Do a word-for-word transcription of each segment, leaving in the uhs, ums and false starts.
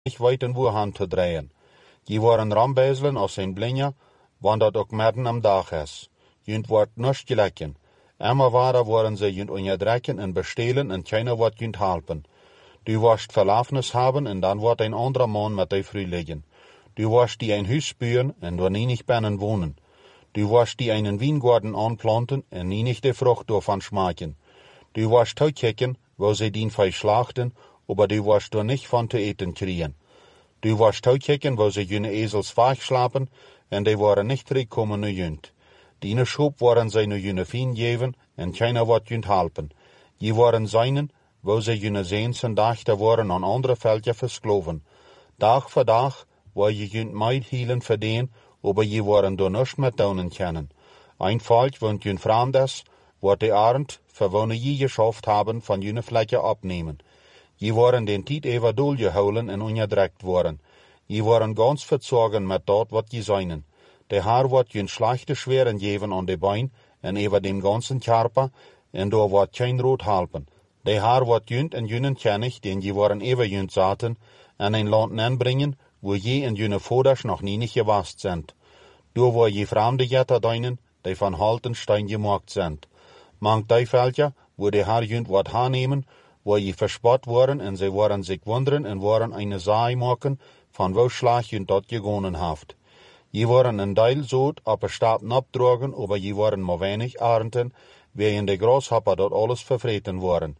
nicht weit in Wuhan te draaien. Je worden rambezelen als zijn blinja, want dat ook midden am dag is. Junt wordt niks gelijken. Immer weiter worden ze junt onderdrukken en bestelen en keiner wordt junt helpen. Du wirst Verlaufnis haben en dan wordt een andere man met die vrij liggen. Du wirst die een huis spuren en door niet binnen wonen. Du wirst die einen Weingarten anplanten en niet de vrucht daarvan smaken. Du wirst toekijken, wo ze dien vee slachten, aber du wirst er nicht van te eten kriegen. Du wirst toekijken, wo ze jene ezels wegslapen en die waren niet terugkomen naar junt. Diene schoop waren zij naar jene veen geven en keiner wordt junt helpen. Je waren zijnen, wo ze jene zeensen dachten waren aan andere veldje verskloven. Dag voor dag, waar je junt meid hielen verdien, aber je waren door niks met donen kennen. Een volk, want jun vreemd is, wordt de arend, verwonen je geschaft hebben van jene vlekken opnemen. Je waren den tijd even doorgehouden en onderdrukt worden. Je waren ganz verzorgen met dat wat je zijnen. De haar wordt jun slechte schweren geven aan de bein en even dem ganzen Körper en door wordt geen rood helpen. De haar wordt junt en junen kennig, den je waren even junt zaten, en een land aanbrengen, wo je en june voders nog niet gewast zijn. Door waar je vreemde jetten deinen, die van halten stein gemaakt zijn. Mank die veldje, wo de haar junt wat aannemen, waar je verspot worden en ze waren zich wonderen en waren een zaai maken, van wo slag junt dat gegonnen heeft. Je waren een deel zoot op een stapen opdrogen, aber je waren maar weinig arenden, waarin de grashopper dat alles vervreten waren.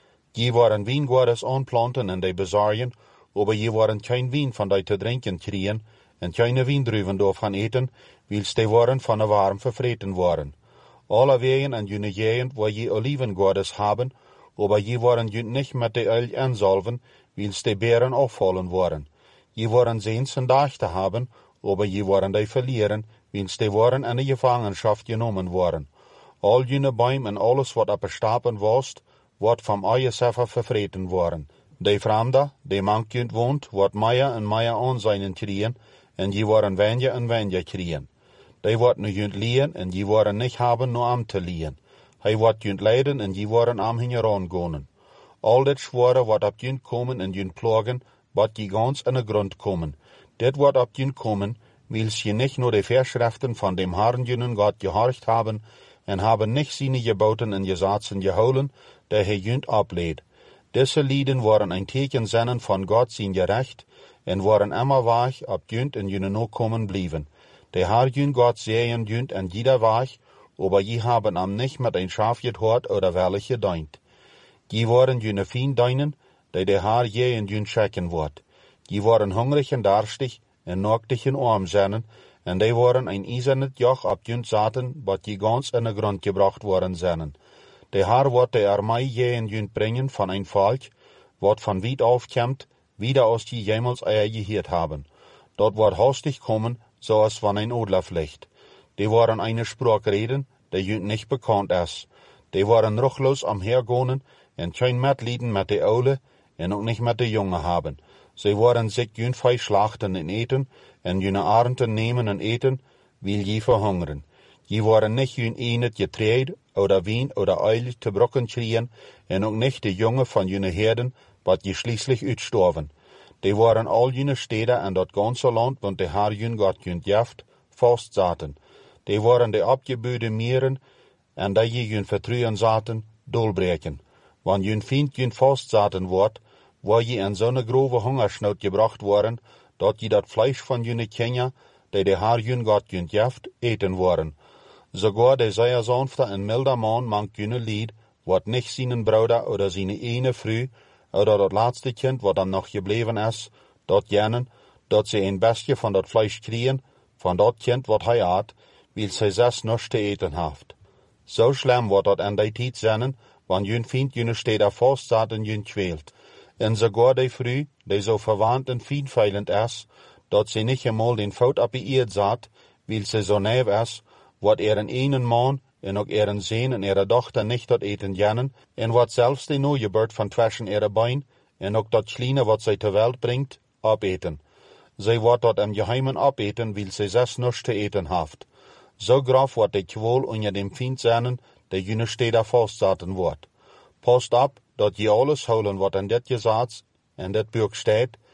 Je waren wijngaarden aanplanten en die bezaaien, aber je waren geen wijn van die te drinken kregen, en geen wijndruiven door gaan eten, wils die waren van de warm vervreten waren. Alle wegen en jene gegend waar je olivengaarden hebben, aber je waren junt niet met de olie aanzalven, wils die beren afvallen waren. Je waren zeens een dag te hebben, aber je waren die verlieren, wils die waren in de gevangenschap genomen waren. Al jene boom en alles wat op stapen was, wordt van eiersefer vervreten worden. De vreemde, die mank junt woont, wordt meer en meer aanzijnen kriegen, en je waren wenje en wenje kriegen. Die wordt nu junt leen en je waren niet hebben no am te leen. Hij wordt junt leiden en je waren am hingeraan gonen. Al dit zware wordt op junt komen en junt plagen, wat je gans in de grond komen. Dit wordt op junt komen, wils je niet nur de verschriften van dem Herrn junen God gehorcht hebben, en hebben niet zijn geboten en gezatzen gehouden, die hij junt opleed. Deze lieden waren een teken zennen van God zijn gerecht, en waren immer weg op junt en junen ook komen blijven. De Herr junt God zeien junt en jeder weg, aber je hebben am nicht met een schaaf gehoord oder wellig gedient. Je waren june vien deinen, die de Herr je en junt schekken wordt. Je waren hungrig en darstig, en naaktig en arm zennen, en die waren een ijzernet joch op junt zaten, wat je gans in de grond gebracht worden zennen. De Herr wordt de armee je en junt brengen van een volk, wat van wiet afkomt, wieder als die jemals eier geheerd hebben. Dat wordt hastig komen, zoals van een odler vliegt. Die waren eine spraak reden, die junt niet bekend is. Die waren ruchloos omhergonen, en geen medelijden met de oude, en ook niet met de jongen hebben. Zij waren zich junt vee slachten en eten, en june arenden nemen en eten, wil je verhungeren. Je waren niet jun enet getreed, oder wien, oder olie te brokken kriegen, en ook niet de jongen van june herden, wat je schließlich uitstorven. Die waren al june steden en dat ganze land, want de Herr jun God junt jaft, vast zaten. Die waren de opgebuurde mieren, en dat je jun vertrouwen zaten, dolbreken. Want jun vind jun vast zaten wordt, waar je in zo'n grove hongersnood gebracht worden, dat je dat vlees van june Kenia, die de Herr jun God junt jaft, eten worden. Sogar de zeer sanfte en milde man mank june lied, wat niet zijn broeder oder zijn ene vrouw, oder dat laatste kind wat dan nog gebleven is, dat jenen, dat ze een bestje van dat vlees kriegen, van dat kind wat hij at, wil zij zes niks te eten heeft. Zo slim wordt dat in die tijd zijn, want jun vindt june steden vast zaten jun kweelt. En sogar die vrouw, die zo verwant en fiendveilend is, dat ze niet eenmaal den fout op de eerd zat, wil ze zo neef is, wat er een ene man en ook er een zoon en er dochter niet tot eten jennen, en wat zelfs de nooiebeurt van tussen er bein, en ook dat kleine wat zij ter wereld brengt, opeten. Zij wordt dat im geheimen opeten, wil zij zes niks te eten heeft. Zo grof wordt de kwol onder dem vriend zijn, de june steden vastzaten wordt. Past op, dat je alles houden wat in dit gezaad en dit boek staat,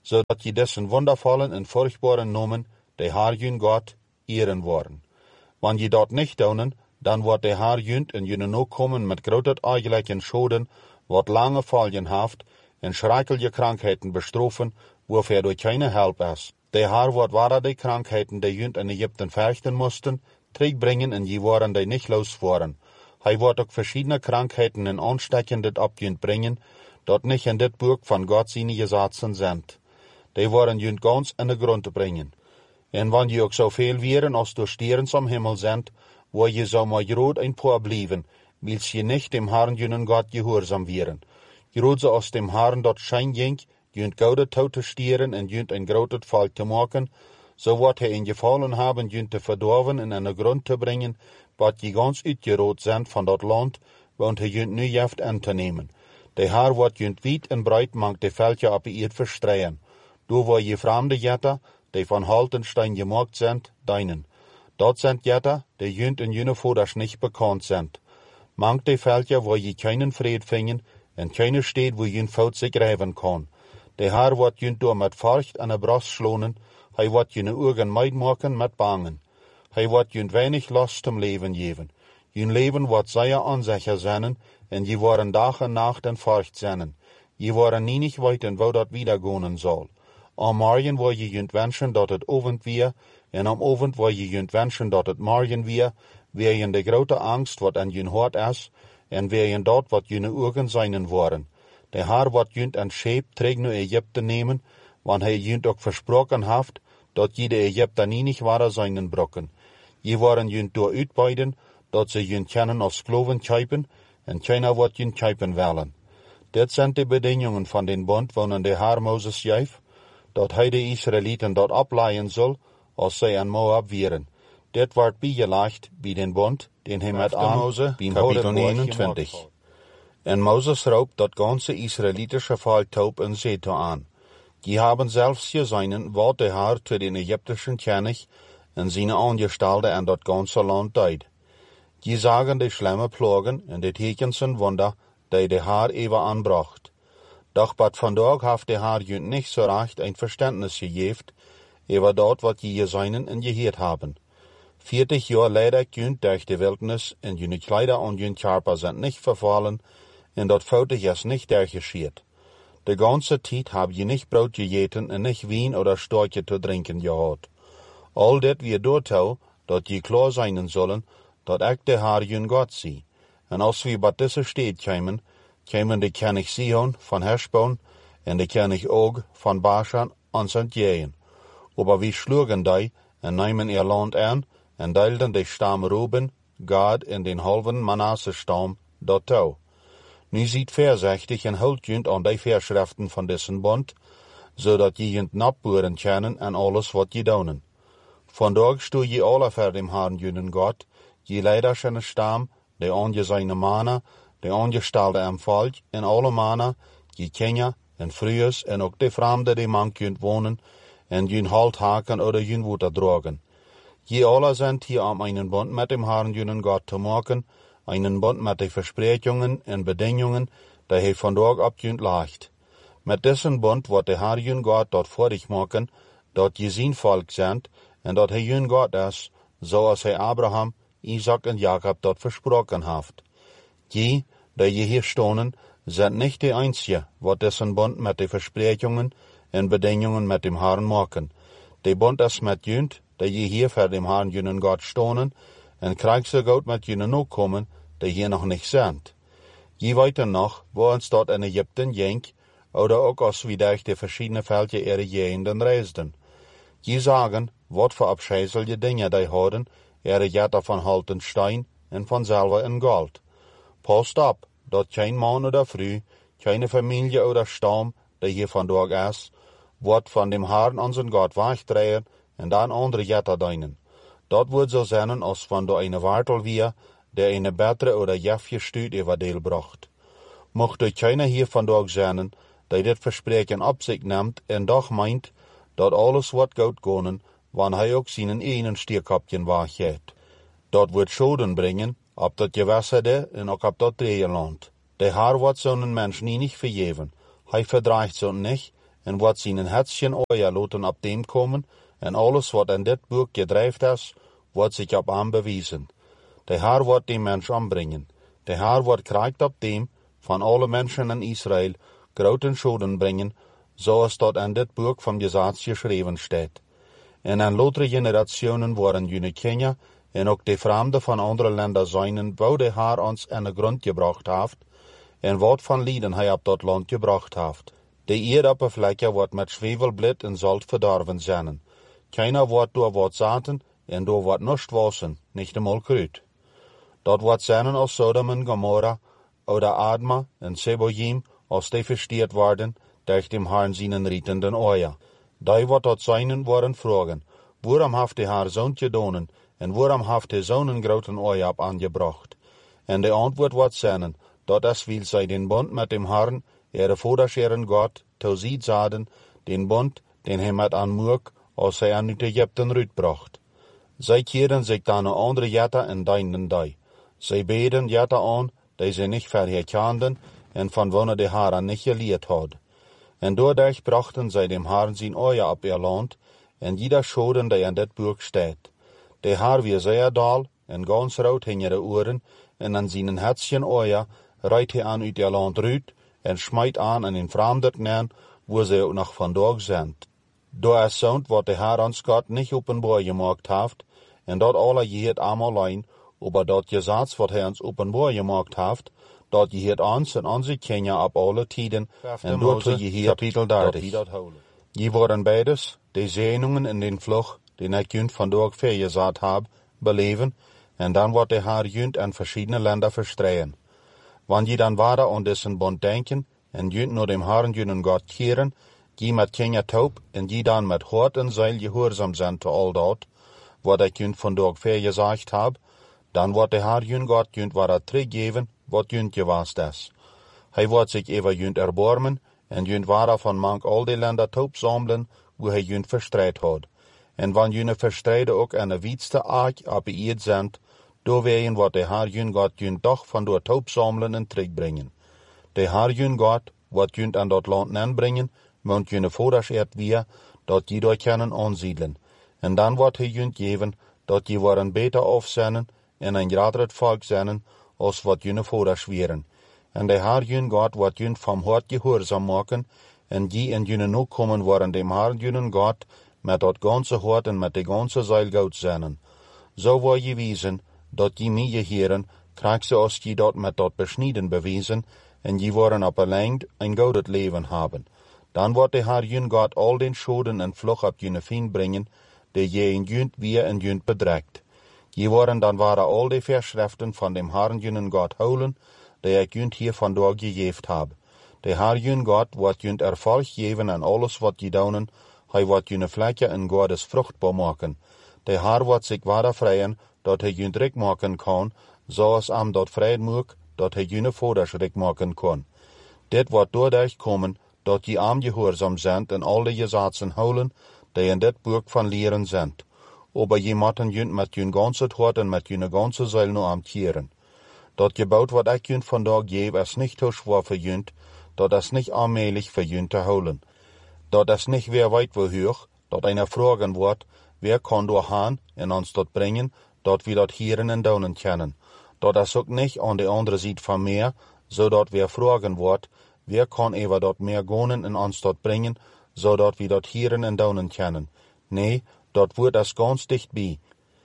zodat je dessen wundervollen en furchtbaren Namen, de Herr jün Gott, ehren worden. Wann je dat nicht doen, dan wordt de Herr jünt en jüne no kommen met groter eigelijken schoden, wat lange Folgen haft, en schreckliche Krankheiten bestrofen, wofür durch keine Help is. De Herr wordt ware die Krankheiten, die jünt in Ägypten verrichten mussten, terugbringen en je waren die nicht los waren. Hij wordt ook verschiedene Krankheiten en aansteckende opjünt bringen, dat nicht in dit Buch von Gott seine Gesetzen sind. Die waren jünt ganz in de Grund bringen. En wann je ook zoveel wären als door sterren am Himmel sind, wo je so mal groot ein paar blieben, wils je nicht dem Herrn jünen Gott gehorsam wären. Groot so aus dem Herrn dort schein ging, jünt goude tote stieren en jünt ein groot Volk te maken, so wat hij in gefallen haben, jünt te verdorven en in de Grund te bringen, wat je ganz uitgeroot sind von dat Land, want hij jünt nu jeft an te nemen. De Herr wat jünt wiet en breit mangt de Völker op de eerd verstreien. Du wo je vreemde jetter, die von Haltenstein gemacht sind, deinen. Dort sind jetter, die jünt in jene Voders nicht bekannt sind. Mangt die Völker, wo je keinen Fried fingen, en keine steht, wo jün Fout sich reiben kann. Der Herr wird jünt door mit Furcht an der Brust schlonen, hij wird jüne Augen meid machen mit Bangen. Hij wird jünt wenig Lust zum Leben geben. Jün Leben wird sehr unsicher sein, en je waren Tag und Nacht in Furcht sein. Je waren nie nicht weiten, wo dat wiedergehen soll. Am Morgen wo je jünt wünschen, dat het Abend wir, en am Abend wo je jünt wünschen, dat het Morgen wir, wegen de grote Angst, wat an jün hart is, en wegen dat, wat jüne Augen seinen waren. Der Herr wat jünt an Scheep träg nu Ägypten nehmen, wann hij jünt ook versprochen haft, dat jede Ägypter nie nicht ware seinen brocken. Je waren jünt door uitbeiden, dat ze jünt kennen als Skloven kjeipen, en keiner wat jünt kjeipen willen. Dit zijn de bedingungen van den Bund, wonen de Herr Moses geef, dat hij de Israëlieten dat opleien zal, als zij aan Moab vieren. Dit wordt bijgelegd bij den Bund, den hij met Mose, kapitel negenentwintig. En Moses roept dat ganze Israelitische Volk taub en Seto aan. Die haben selbst gesehen, wat de Herr zu den ägyptischen König en seine Angestellte an dat ganze Land deed. Die sagen die schlimme Plagen en de tekens en Wunder, die de Herr even anbracht. Doch bat vandaag heeft de Herr jünt nicht so recht ein Verständnis gegeben, über dort wat je gesehen en geheerd haben. Vierzig Jahre leider jünt durch die Wildnis en jüne Kleider und jünt Körper sind nicht verfallen en dat foutig is nicht durchgeschiert. De ganze Zeit hab je nicht Brot gegeten en nicht Wien oder Storche zu trinken gehad. All dit wir doortou, dat je klar sein sollen, dat ik de Herr jün Gott zie. En als wir bei dieser Stadt kämen, kämen de König Sihon von Heshbon en de König Og von Baschan ans entgegen. Aber wir schlugen die en nehmen ihr Land an en deilten de Stamm Ruben, Gad en den halben Manasse-Stamm dortau. Nu ziet voorzichtig en houdt jünt aan die Verschriften van dessen Bund, zodat je jünt napboeren kennen en alles wat je doen. Vandaag stoe je alle voor dem Herrn jünen Gott, je leiderschene Stamm, de angezijne Mana, de angestelde en Volk, en alle Mana, je Kinder en Frues en ook de Fremden die man jünt wonen, en jün halt haken oder jün Wuter dragen. Je alle sind hier om einen Bund mit dem Herrn jünen Gott te maken, einen Bund mit den Versprechungen und Bedingungen, die er vandaag opjünt leicht. Mit dessen Bund wird der Herr jün Gott dort vor dich machen, dort je sein Volk sind, und dort er jün Gott ist, so als er Abraham, Isaac und Jakob dort versprochen hat. Die, die je hier stonen, sind nicht die Einzigen, wat dessen Bund mit den Versprechungen und Bedingungen mit dem Herrn machen. Der Bund ist mit jünt, die je hier vor dem Herrn jünen Gott stonen, und krijgt so gut mit jenen ook kommen, die hier noch nicht sind. Je weiter noch, wo uns dort in Ägypten ging, oder auch als wir durch die verschiedenen Völker ihre Gegenden reisten. Je sagen, wat für abscheuliche Dinge die haben, ihre Jetter von Haltenstein und von Silber und Gold. Passt ab, dort kein Mann oder Frau, keine Familie oder Stamm, die hier von dort ist, wird von dem Herrn unseren Gott wegdrehen und dann andere Jetter dienen. Dat wordt so sein, als van do eine Wartel wir, der eine bessere oder jafje Stüt über Deel bracht. Mocht euch keiner hier van dort sein, der dit Versprechen op sich nimmt en doch meint, dat alles wird gut gehen, wann hij ook seinen einen Stierkopjen weggeht. Dat wird Schoden bringen, ob dat Gewässerde en ook op dat Dreeland. Der Herr wird so einen Mensch nie nicht vergeben. Hij verdreigt so nicht, en wat zijn herzchen oja loten op dem komen, en alles wat in dit boek gedreven is, wordt zich op hem bewijzen. De Heer wordt die mens ombrengen. De Heer wordt krijgt op dem, van alle mensen in Israël, grote Schulden brengen, zoals dat in dit boek van Gesetz geschreven staat. En in latere generationen worden jullie Kenia, en ook de Fremden van andere landen zijn, wo de Heer ons in de grond gebracht heeft, en wat van lieden hij op dat land gebracht heeft. De Erdoppervlakte wordt met zwiebelblad en zout verdorven zijn. Keiner wordt door wat zaten, en door wat nust wassen, niet eenmaal kruid. Dat wordt zijn als Sodom en Gomorra, oder Adma en Seboim, als die versteerd worden, durch dem Herrn seinen rietenden oja. Die wordt dat zijn worden vragen, waarom heeft de Heer zo'n gedonen, en waarom heeft hij zo'n groten oja op aangebracht? En de antwoord wordt zijn, dat is wil zij den bond met dem Herrn, ihre Vaterscheren Gott, toeziet zaden, den bond, den hij met aan moek, als hij aan uit Egypten uitbracht. Zij keren zich dan naar andere jatten en dienen die. Zij beden jatten aan, die zij niet verherkenden, en van wanneer de Heer niet geleerd had. En doordat brachten zij dem Herrn zijn oja op ihr land, en jeder schoden die in dit boek staat. De Heer weer zeer dal, en ganz rood hing ihre oren, en aan zijn herzchen oja rijdt hij aan uit ihr land uit, en smijt aan in een vreemd neer, wo zij ook nog vandaag zijn. Door is zo'n wat de Heer ons Gott niet openbaar gemaakt heeft, en dat alle je het allemaal alleen, aber dat Gesetz wat hij ons openbaar gemaakt heeft, dat je het ons en onze Kenia op alle tijden, en dat je hier kapitel dertig. Je worden beides, de zenuwen in den vlug, die ik junt vandaag vergezet heb, beleven, en dan wordt de Heer junt in verschillende landen verstreien. Wanneer je dan waarder aan dessen bond denken, en junt naar dem Herrn junen Gott keren, je met Kenia taub, en je dan met hart en ziel gehoorzaam zijn te al dat, wat ik junt vandaag vergezegd heb, dan wordt de Heer jun Gott junt waarder teruggeven, wat junt geweest is. Hij wordt zich over junt erbarmen, en junt waarder van mank al die landen taub samelen, wo hij junt verstreid had. En wanneer june verstreiden ook aan de wietste aak op de eerd zijn, doorwegen wordt de Heer jun Gott junt toch van door taub samelen en terugbrengen. De Heer jun Gott wordt junt aan dat land nenbrengen, want june voders eert weer, dat je door kunnen aansiedelen. En dan wordt hij junt geven, dat je worden beter afzenden, en een groter volk zijn, als wat june voders weren. En de Heer jun Gott wordt junt van hart gehoorzaam maken, en die in june nu komen worden dem Heer jun Gott, met dat ganze hart en met de ganze ziel goud zijn. Zo wil je wezen, dat je mij heren, krijg ze als je dat met dat besneden bewezen, en je worden op alleen een goudet leven hebben. Dan wordt de Heer jun Gott al den schoden en vlug op june vriend brengen, die je in junt weer en junt bedreigt. Je worden dan waren al die verschriften van dem Herrn jun Gott houden, die ik junt hier vandaag gegeven heb. De Heer jun Gott wordt junt erfolg geven aan alles wat je doen, hij wordt june vlekje en Gottes vruchtbaar maken. De Heer wordt zich waarder vrijen, dat hij junt rijk maken kan, zoals am dat vrij moet, dat hij june voders rijk maken kan. Dit wordt doordat komen, dat je am gehoorzaam zijn en al de gesetzen houden, die in dit boek van leren zijn. Aber je moeten junt met jun ganze hart en met june ganze ziel nu am keren. Dat gebouwd wat ik junt vandaag geef, is niet te schwer voor junt, dat is niet allmählich voor junt te houden. Dat is niet weer weit wo hoog, dat einer vragen wordt, wer kan door gaan en ons dat brengen, dat we dat hieren en donen kennen. Dat is ook niet aan de andere zijde van meer, zodat we vragen wordt, wer kan even dat meer gonen en ons dat brengen, zodat we dat hieren en donen kennen. Nee, dat wordt as ganz dichtbij.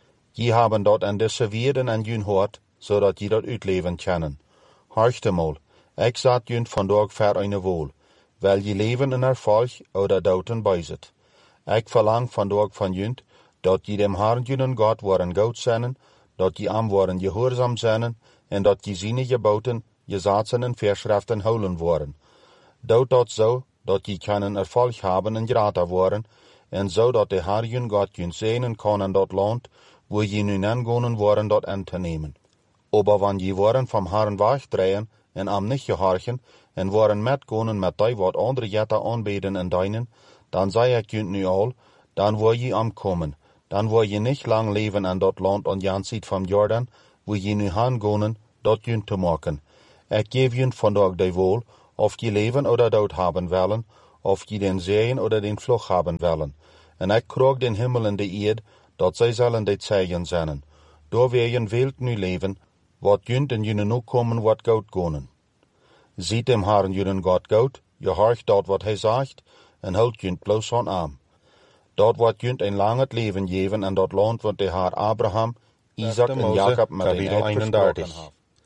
Je hebben dat in deze Weerden en jun hoort, zodat je dat uitleven kennen. Horchte mal, ik zat jun vandaag ver eine wohl, weil je leven in erfolg oder douten bijzet. Ik verlang vandaag van junt, dat je dem Herrn jun Gott worden goud zijn, dat je am worden gehoorzaam zijn, en dat je zine geboten, gesetzen en verschriften houden worden. Dout dat zo, dat je kunnen erfolg hebben en grater worden, en zo dat de Heer jun Gott jun zenen kan in dat land, wo je nu aangonen worden dat in te nemen. Aber wanneer je worden vom Herrn wegdrehen en am nicht gehorchen, en worden metgonen met die wat andere jetten aanbeden en dienen, dan zei ik junt nu al, dan wil je am komen, dan wil je niet lang leven in dat land aan jan ziet van Jordan, wo je nu aangonen, dat junt te maken. Ik geef junt vandaag de wohl, of je leven oder dood hebben willen, of die den zeeën oder den Fluch haben wollen. En ik kroeg den Himmel en de eerd, dat zij zullen dit zeigen zijn. Door weer een wereld nu leven, wat junt en jullie nu komen wat goud gonen. Ziet dem Herren jullie God goud, je hoort dat wat hij zegt, en houdt junt bloos aan arm. Dat wat junt een lang het leven geven en dat land wat de Heer Abraham, Isaac en Jacob met een eed versproken heeft.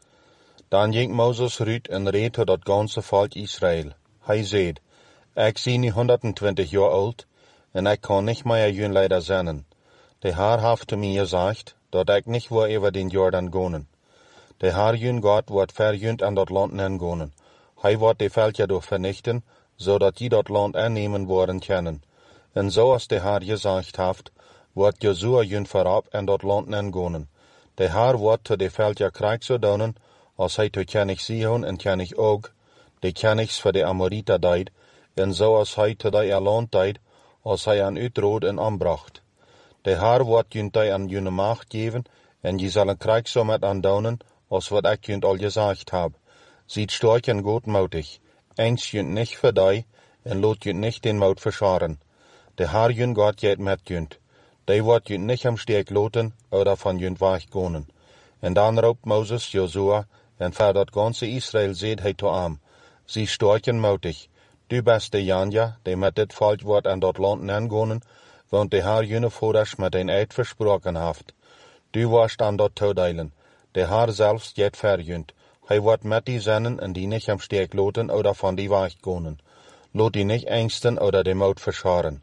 Dan ging Mozes uit en reed tot dat ganse volk Israël. Hij zei, ik zie nu honderdtwintig jaar oud, en ik kan niet meer jullie leider zijn. De Heer heeft te mij gezegd, dat ik niet wil over den Jordan gaan. De Heer jullie God wordt verjunt aan dat land nen gaan. Hij wordt de veldje door vernichten, zodat je dat land aannemen worden kunnen. En zoals de Heer gezegd heeft, wordt Jozua jullie voorop en dat land nen gaan. De Heer wordt te de veldje krijg zo doen, als hij te Kenig Sihon en Kenig Og, de Kenigs voor de Amorita deed, en zoals hij te de land deed, als hij aan uitrood en aanbracht. De Heer wordt jullie aan jullie macht geven, en je zullen krijg zo met aandoen, als wat ik jullie al gezegd heb. Ziet sterk en goedmoedig, eens jullie niet verdij, en laat jullie niet den moed verscharen. De Heer jullie God gaat met jullie. Die wordt jullie niet am steek laten, oder van jullie weggaan. En dan roept Mozes Jozua, en voor dat ganse Israël zegt hij tot hem, zie sterk en moedig, du bent de Janja, die met dit volk wordt aan dat land nengaan, want de Heer jullie voeders met een eed versproken heeft. Du wordt aan dat toedelen, de Heer zelfs gaat verjunt. Hij wordt met die zinnen en die niet am steek laten, oder van die weggaan. Laat die niet angsten, oder de moed verscharen.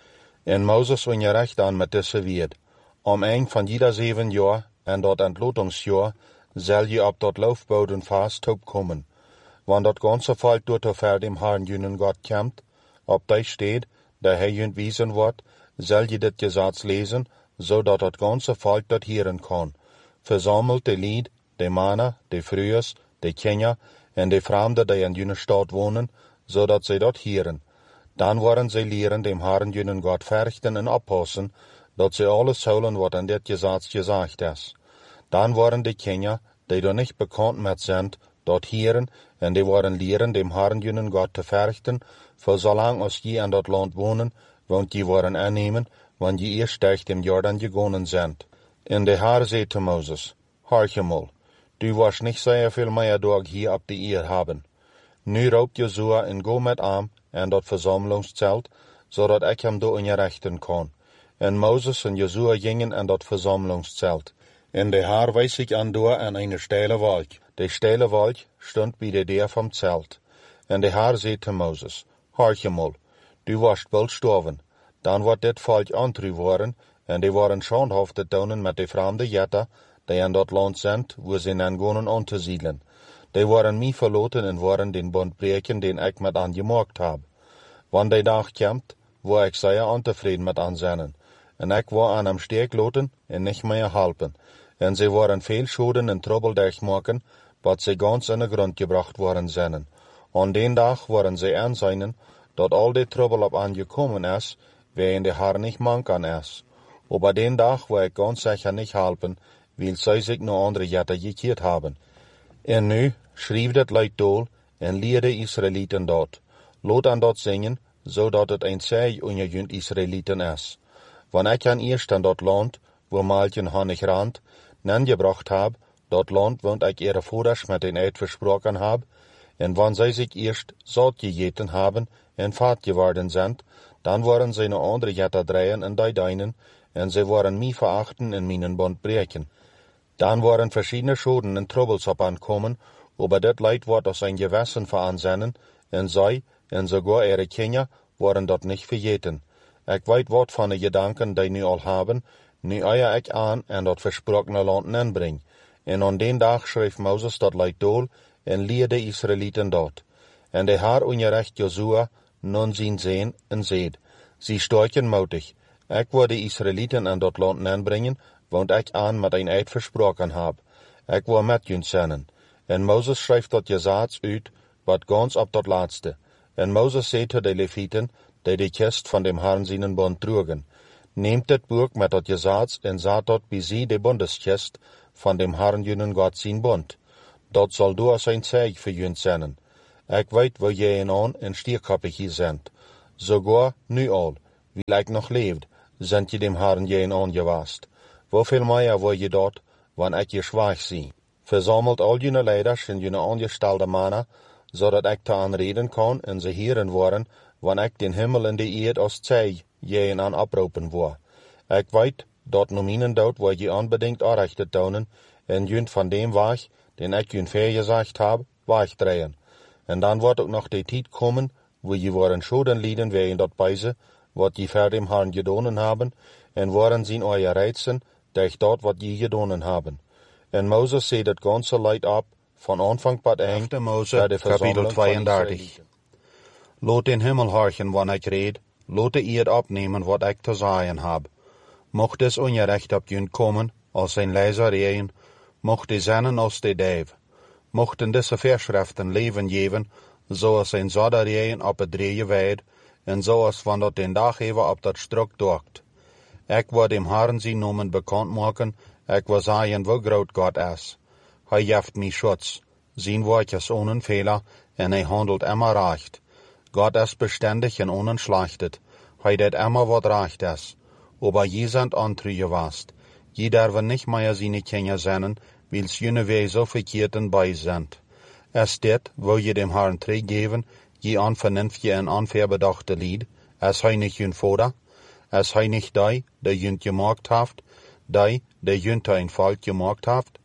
En Mozes onderricht dan met deze woord, om een van ieder zeven jaar, en dat ontlotingsjaar, zal je op dat loofboden vast opkomen. Want dat ganse volk door te ver dem Herrn jullie God komt, op die steed, dat hij jullie wijzen wordt, zal je dit gezats lezen, zodat het ganse volk dat hieren kan. Verzamelt de lied, de mannen, de vrouwen, de kinderen en de vreemden die in jullie stad wonen, zodat zij dat hieren. Dan worden zij leren dem Herrn jullie God verrichten en oppassen, dat zij alles houden wat in dit gezats gezegd is. Dan worden de kinderen, die er niet bekend met zijn, dat hieren, en die worden leren dem Herrn jullie God te verrichten, voor zolang als je in dat land wonen, want je worden aannemen, want je eerst tegen dem Jordan gegaan bent. En de Heer zei te Mozes, hoor mal, du was niet zeer veel meer dag hier op de eer hebben. Nu roept Jozua en go met hem en dat verzamelingszelt, zodat ik hem door onderrichten kan. En Mozes en Jozua gingen in dat verzamelingszelt. En de Heer wees zich aan door aan een steile wolk. De steile wolk stond bij de deur van het zelt. En de Heer zei te Mozes, hoor mal, du was wel sterven. Dan wordt dit volk antru worden, en die worden schandhaft te doen met de vreemde jetten, die in dat land zijn, waar ze nan gaan aan te zielen. Die worden mij verlaten en worden den bond breken, den ik met aan gemaakt heb. Want die dag komt, waar ik zeer ontevreden met aan zijn. En ik wil aan hem steek laten en niet meer helpen. En ze worden veel schulden en trouble durchmaken, wat ze gans in de grond gebracht worden zijn. Aan den dag worden ze aanzien, dat al die trouble op aan gekomen is, waarin de Heer niet manken is. Op den dag wil ik gans zeker niet helpen, wil zij zich naar andere jetten gekeerd hebben. En nu schreef het luid doel en leer de Israëlieten dat. Laat aan dat zingen, zodat het een zeeg onder jullie Israëlieten is. Want ik kan eerst aan dat land, waar Maaltje Hannig rand, nangebracht heb, dat land want ik ihre voeders met een eed versproken heb, en wanneer zij zich eerst zout gegeten hebben en vaat geworden zijn, dan worden zij naar andere jetten draaien en die deinen, en zij worden mij verachten en mijn bond breken. Dan worden verschillende schulden en troubles op aankomen, over dit leid wordt als een gewessen veranzennen, en zij, en sogar ihre kinderen, worden dat niet vergeten. Ik weet wat van de gedanken die nu al hebben, nu eier ik aan en dat versprokene land nenbreng. En aan den dag schreef Mozes dat leid doel, en leerde de Israëlieten dat. En de Heer onderricht Jozua, nun zien zijn, en zeid, zie sterk en moedig, ik wil de Israëlieten aan dat land nenbrengen, want ik aan met een eed versproken heb. Ik wil met jullie zijn. En Mozes schreef dat gezats uit, wat gans op dat laatste. En Mozes zei te de Levieten, die de kist van dem Herrn zijn bond droegen, neemt dit boek met dat gezats en zet dat bij zie de bondeskist van dem Herrn jullie God zijn bond. Dat zal door zijn zeeg voor jullie zijn. Ik weet waar jij en aan en stierkoppig hier zijn. Sogar nu al, wie ik nog leeft, sind je dem Herrn jeen angewast. Woveel meer wil je dat, wanneer ik je schwach zie? Verzamelt al jullie leiders en jullie aangestelde mannen, zodat ik te aanreden kan en ze heren worden, wanneer ik den Himmel en de eerd als zij jeen aan oproepen wil. Ik weet, dat no mijn dood wil je unbedingt aanrecht tonen, en junt van dem weg, den ik jun vergezegd heb, wegdrehen. En dan wordt ook nog de tijd komen, wo je worden schulden lieden wegen dat beise, wat je voor dem Herrn gedonen hebben, en worden zien euer reizen, durch dat wat je gedonen hebben. En Moses zei dat ganze leid ab, van Anfang tot eind, Mose, kapitel tweeëndertig. Laat den Himmel horchen, wanneer ik red, laat de eerd opnemen wat ik te zeggen heb. Mocht es ongerecht op jun komen, als zijn lezereien, mocht de zennen als de duif. Mochten deze verschriften leven geven, zoals zijn zodereien op het drieën wijd, en zoals van dat den dag even op dat struk docht. Ik wil dem Herrn zijn noemen bekend maken, ik wil zeggen wo groot God is. Hij geeft mij schutz, zijn woord is ohne Fehler, en hij handelt immer recht. God is beständig en unentschlachtet, hij deed immer wat recht is. Aber je sind antrüge wast. Je derven nicht mehr seine Kinder sennen, wils jene wei so verkehrten bei sind. Es dit, wo je dem Herrn geven, je an vernünftige en anverbedachte Lied, es hij nicht jün Vater, es hij nicht die, der jünt gemacht haft, die, der jünt ein Volk gemacht haft.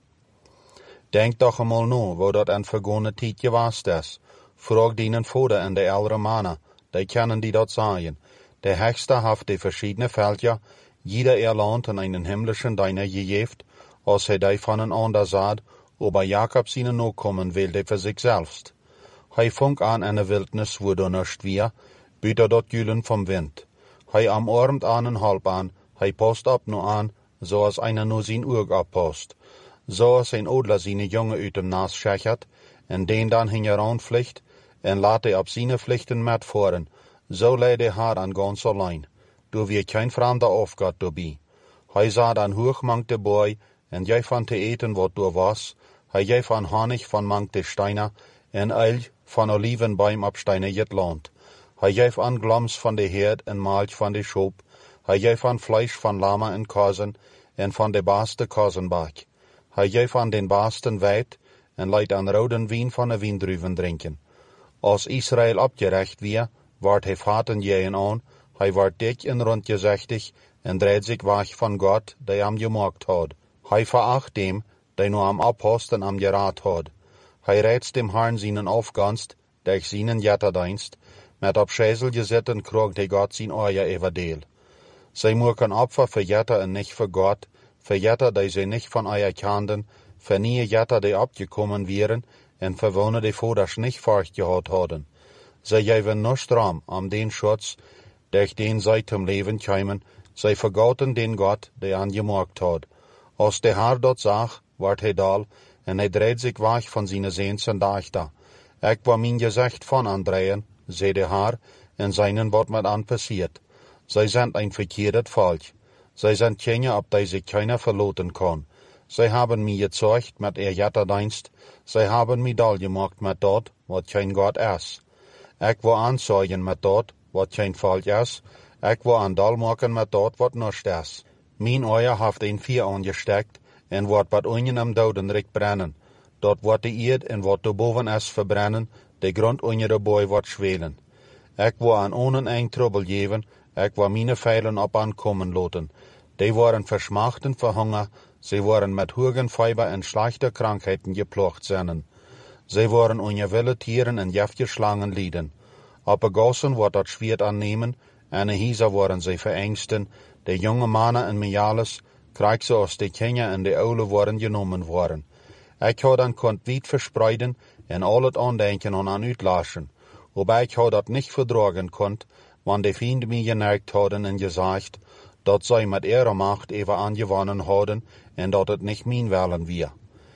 Denk doch einmal no, wo dat een vergone tijd gewast is. Frag dienen Vater en de ältere Männer, die kennen die dat sagen. Der Hechster haft die verschiedene Völker, jeder ihr Land in einen himmlischen Deiner gegeft, als er die voneinander saht, aber Jakob seine Nachkommen wählte für sich selbst. Hij funk an eine Wildnis, wo du nicht wir, büter dort Jülen vom Wind. Hij am Abend an en halb an, hij post ab nur an, so als einer nur sein Urg abpost. So als ein Odler seine Junge uit dem Nas schechert, en den dann hingeran pflicht, en laat hij op seine Pflichten met voeren. So leid de Herr an ganz allein. Du wie kein fremder Aufgott dabei. Hij sah dan hoch mangt de boy, en jij van te eten wat du was, hij jij van Honig van mangt de Steiner, en eil van Olivenbaum op Steiner jet land. Hij jij van Glams van de Herd en Malch van de Schop, hij jij van Fleisch van Lama en Kozen, en van de baaste Kozenbak. Hij jij van den baasten Weit, en leidt aan roden wien van de wiendruven drinken. Als Israël opgerecht weer, wordt hij vaten jeën aan, hij wordt dik en rondgezechtig, en dreht zich weg van God, die hem gemaakt had. Hij veracht dem, die nu am Abhosten am geraad had. Hij reizt dem Herrn seinen Aufganst, durch seinen Jetterdienst, met op Schäsel gezetten krog die God zijn Eier everdeel. Zij moeken Opfer für Jetter en nicht für Gott, für Jetter, die sie nicht von Eier kannten, für nie Jetter, die abgekommen wären, en für wonen die Voders nicht fortgehad hadden. Zij geven nicht Raum am den Schutz, durch den zij zum Leben kämen, zij vergauten den Gott, der an gemacht had. Als der Herr dort zag, ward hij dal, en hij dreht sich weg von seine Sehnsen dachter. Ik war mein Gezicht von andrehen, zei der Herr, en seinen wat met an passiert. Zij sind ein verkehrtes Volk. Zij sind Kinder, ob die sich keiner verloten kann. Zij haben mich gezeugt mit ihr Jetterdienst, zij haben mich dal gemacht mit dort, wat kein Gott is. Ik wil aanzeugen met dort, wat kein Volk is. Ik wil aan dal maken met dort, wat nicht is. Mijn Eier heeft een vier angesteckt, en wordt wat onjen am Dodenrik brennen. Dort wordt de eerd en wat erboven is verbrennen, de grond onder de boy wordt schwelen. Ik wil aan onen een trouble geven, ik wil mijn veilen op aankomen laten. Die worden verschmachten voor Hunger, sie worden met Hugenfieber en slechte Krankheiten geplocht zijn. Sie worden onder wilde Tieren en jeftige Schlangen lieden. Op de gossen wordt dat Schwert annehmen, en de Hieser worden sie verengsten, de jonge mannen en Miales, krijg ze als de Kinder en de oude worden genomen worden. Ik hou dan kont wiet verspreiden en al het aandenken en aan uitlaschen. Wobei ik hou dat niet verdragen kont, want de vrienden mij geneigd hadden en gezegd, dat zij met ihrer Macht even aangewonnen hadden en dat het niet mijn willen weer.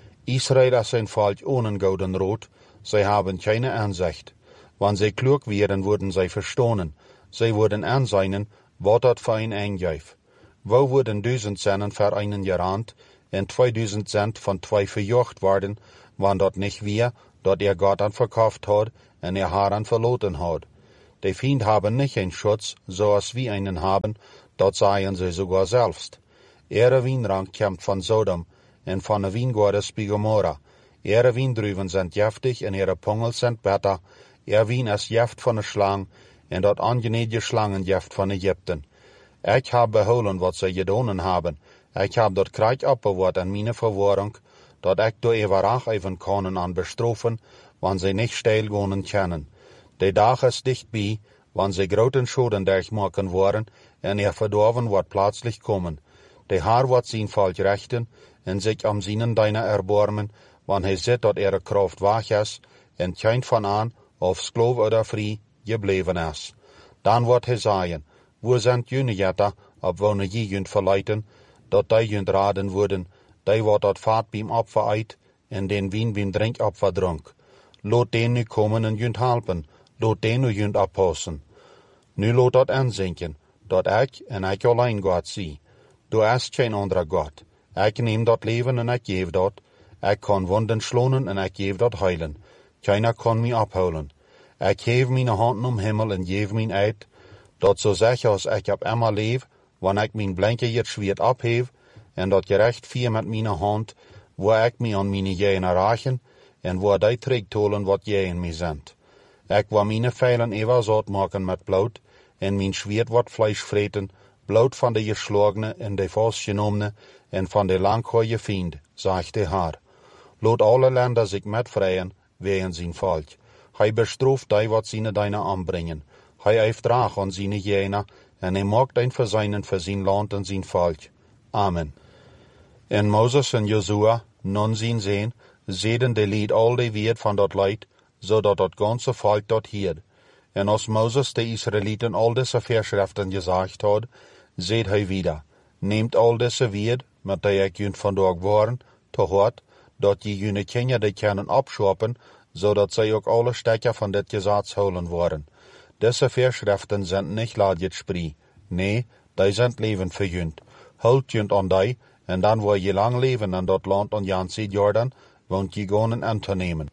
Israël is een volk ohne gouden rood, zij hebben keine Ansicht. Wann zij klug wären, würden zij verstonen. Zij würden ansehen, wat dat für ein eingeif. Wo würden duizend Sennen für einen gerahnt, en tweeduizend Cent von zwei verjocht worden, wann dat nicht wir, dat er Gott an verkauft had, en er haar an verloten had. De Feind haben nicht einen Schutz, zoals wir einen haben, dat seien sie sogar selbst. Ihre Weinrank kommt von Sodom und von der Weingottes bei Gomorra. Ihre Weindruven sind giftig en ihre pongels sind bitter. Ihr Wein ist Gift von der Schlange en dat angenede Schlangengift von Ägypten. Ich habe beholen wat sie gedonen haben. Ich habe dat kruid opbewaard aan mijn verwarring, dat ik door eeuwig even konnen aan bestrofen, wanneer zij niet stilgonen kennen. De dag is dichtbij, wanneer zij grote schoden durchmaken worden en ihr verdorven wordt plötzlich komen. De Haar wordt zijn volk rechten en zich om zijn deine erbarmen, wanneer hij ziet dat ihre kracht weg is en geen van aan, of slaaf oder vrij, gebleven is. Dan wordt hij zeggen, wo sind jullie jette, op wanneer je junt verleiden, dat die junt raden worden, die wordt dat vaat beim opfer uit, en den wien beim drink opfer dronk. Laat den nu komen en junt helpen, laat den nu junt oppassen. Nu laat dat aanzinken, dat ik en ik alleen God zie. Du is geen andere God. Ik neem dat leven en ik geef dat. Ik kan wonden slonen en ik geef dat heilen. Keiner kan mij ophouden. Ik geef mijn handen om hemel en geef mijn uit, dat zo zeg als ik op immer leef, wanneer ik mijn blinke het zwaard opheef, en dat gerecht vier met mijn hand, waar ik mij aan mijn jenen rachen, en waar die terugtolen wat jenen mij zendt. Ik wil mijn vijlen eeuwig zout maken met bloed, en mijn zwaard wordt vlees vreten, bloed van de geslagene en de vastgenomene, en van de langhooie vriend, zegt de Heer. Laat alle landen zich met vrijen, wegen zijn volk. Hij bestraft die wat zijn deine aanbrengen. Hij heeft draag aan zijn jenen, en hij maakt een verzuinen voor zijn land en zijn volk. Amen. En Moses en Josua, non zijn zeen, zeden de lied al de weerd van dat leid, zodat het ganze volk dat hield. En als Moses de Israëlieten al deze verschriften gezegd had, zeed hij wieder, neemt al deze weerd, met die ik junt vandaag waren, te hard, dat je jullie kinderen die kunnen opschoppen, zodat zij ook alle stekken van dit gezag houden worden. Deze verschriften zijn niet laat spree. Nee, die zijn leven voor junt. Houd junt aan die, en dan wil je lang leven in dat land aan Jan zee Jordan, want je gonen aan te nemen.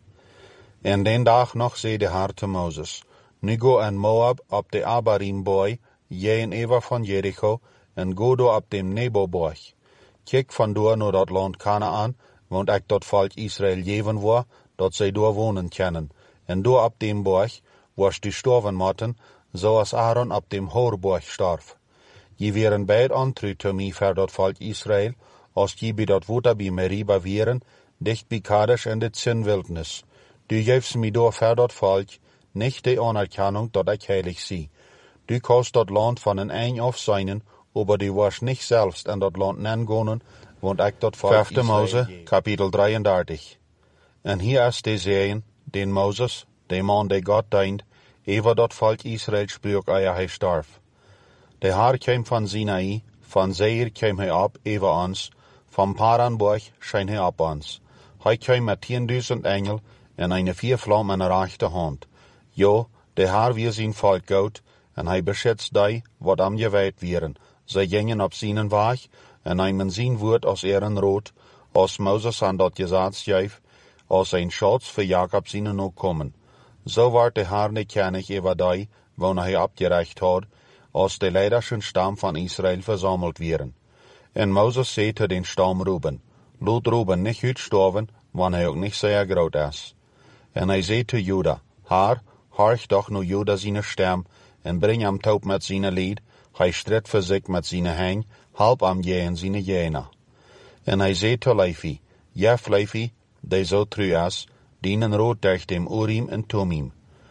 En den dag nog zei de Heer te Moses, nu go en Moab op de Abarim boy, jij en Eva van Jericho, en go door op dem Nebo-borg. Kijk vandoor naar dat land Kanaan, want ik dat volk Israël geven wil, dat zij door wonen kennen. En door op dem borg, was die sterven moeten, zoals Aaron op dem Hoorborg starf. Je wären beid antru te mij voor dat volk Israël, als je bij dat water bij Meriba wären, dicht bij Kadesh en de Zinwildnis. Du geefst mij door voor dat volk, niet de anerkennung dat ik heilig zie. Du kost dat land van een eind af zijn, aber du was niet zelfs in dat land nengonen, want ik dat volk Vijfde Israël Mose, geef. kapitel drieëndertig. En hier is de zeeën, den Moses, de man die God dient, over dat volk Israël spreekt eer hij starf. De Heer kwam van Sinai, van Seir kwam hij op over ons, van Paranborg scheen hij op ons. Hij kwam met tienduizend engel en een vier vlam in de rechterhand. Jo, de Heer weer zijn volk goed, en hij beschützt die, wat am gewijd wieren. Zij gingen op zijn weg, en nemen zijn woord als eren rood, als Moses aan dat gezag schreef, als een schutz voor Jacob zijn ook komen. Zo werd de Heer niet kennig over die, wanneer hij opgerecht had, als de leiderschen stam van Israël verzameld werden. En Moses zei te den stam Ruben, laat Ruben niet uitsterven, wanneer hij ook niet zeer groot is. En hij zei te Juda, Heer, horch doch nu Juda zijn stem, en breng hem taub met zijn lied, hij stridt voor zich met zijn heng, help hem jeen zijn jena. En hij zei te Levi, jef Levi, die zo trouw is, dienen rood durch dem Urim en Tumim.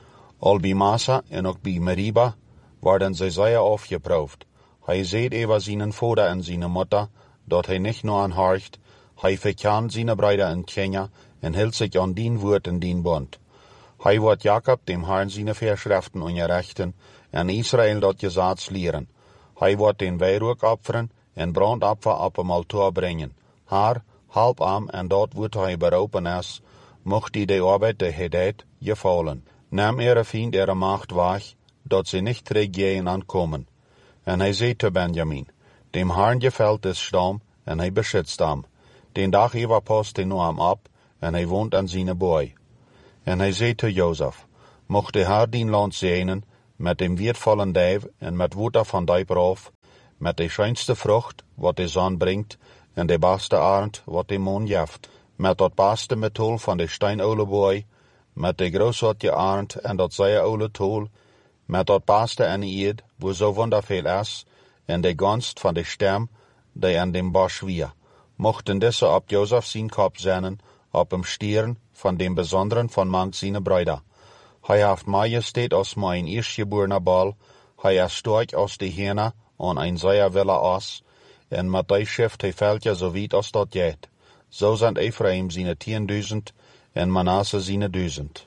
Al bij Massa en ook bij Meriba worden zij zeer afgeproefd. Hij zei over zijn vader en zijn moeder, dat hij niet nur aanhorcht, hij verkent zijn broeder en kinderen en hield zich aan dien woord en dien bond. Hij wordt Jacob dem Herrn zijn verschriften onderrichten en Israël dat gezag leren. Hij wordt den wierook opferen en brandopfer op hem altaar brengen. Heer, help hem en dat wordt hij beroepen is, mocht hij de arbeid die hij deed, gevallen. Neem ihre vriend ihre macht weg, dat ze niet teruggaan aankomen. En hij zei te Benjamin, dem Herrn gefällt des stam, en hij beschützt hem. Den dag over past hij nu hem op, en hij woont aan zijn boy. En hij zei te Jozef, mocht de Heer dien land zegenen, met dem weertvollen duif en met water van die brood, met de schijnste vrucht wat de zon brengt en de beste arend wat de maan jaft, met dat beste metool van de steinoleboei, met de grootste arend en dat zeeole tool, met dat beste en eed, wo zo wonderveel is, en de gunst van de stem, die aan dem bos weer, mochten deze op Jozef zijn kop zetten, op hem stieren van dem besonderen van mank zijn bruider. Hij heeft majesteit als mijn eerstgeborene bal, hij is sterk als de hene aan een zeer wille as, en met die schrift hij veldje zo wiet als dat jet. Zo zijn Ephraim zijn tienduizend, en Manasse zijn duizend.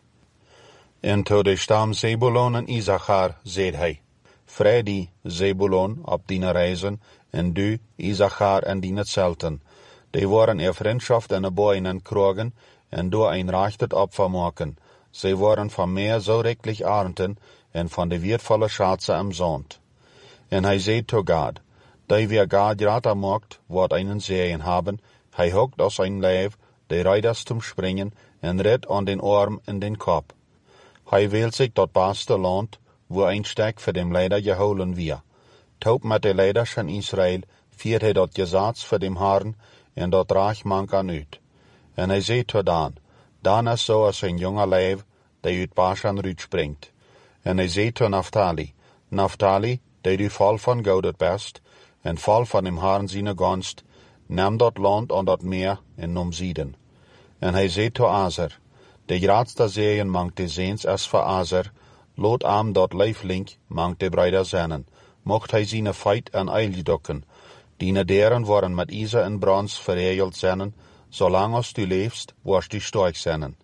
En to de stam Zebulon en Issachar zeid hij, vrij die, Zebulon, op die reizen, en du, Issachar, en die zelten. Die waren er vriendschaft en boeien en krogen, en door een rechtet opfer maken. Zij waren van meer zo rijkelijk arenden, en van de weertvolle schatze am zond. En hij zei to God, die weer God rater mocht, wat einen zeeën hebben, hij hokt als een leeuw, de rijders zum springen, en red aan den arm en den kop. Hij wil zich dat beste land, wo een stek voor dem leider geholen weer. Toop met de leiders van Israël, viert hij dat gezats voor dem Herren, en dat draag mank aan uit. En hij zei to Dan, Dan is zoals een jonge leeuw, die uit Bashan ruut springt. En hij zei to Naphtali, Naphtali, die du vol van goud het best, en vol van dem Herren zijn gunst, neem dat land aan dat meer en noem Ziden. En hij zei to Aser, de grootste zeeën mank de zeens is voor Aser, lood am dat leiflink mank de bruider zennen, mocht hij zijn feit en eil dokken. Die deren worden met ijzer en brons verregeld zennen, zolang als du leefst, worst du sterk zennen.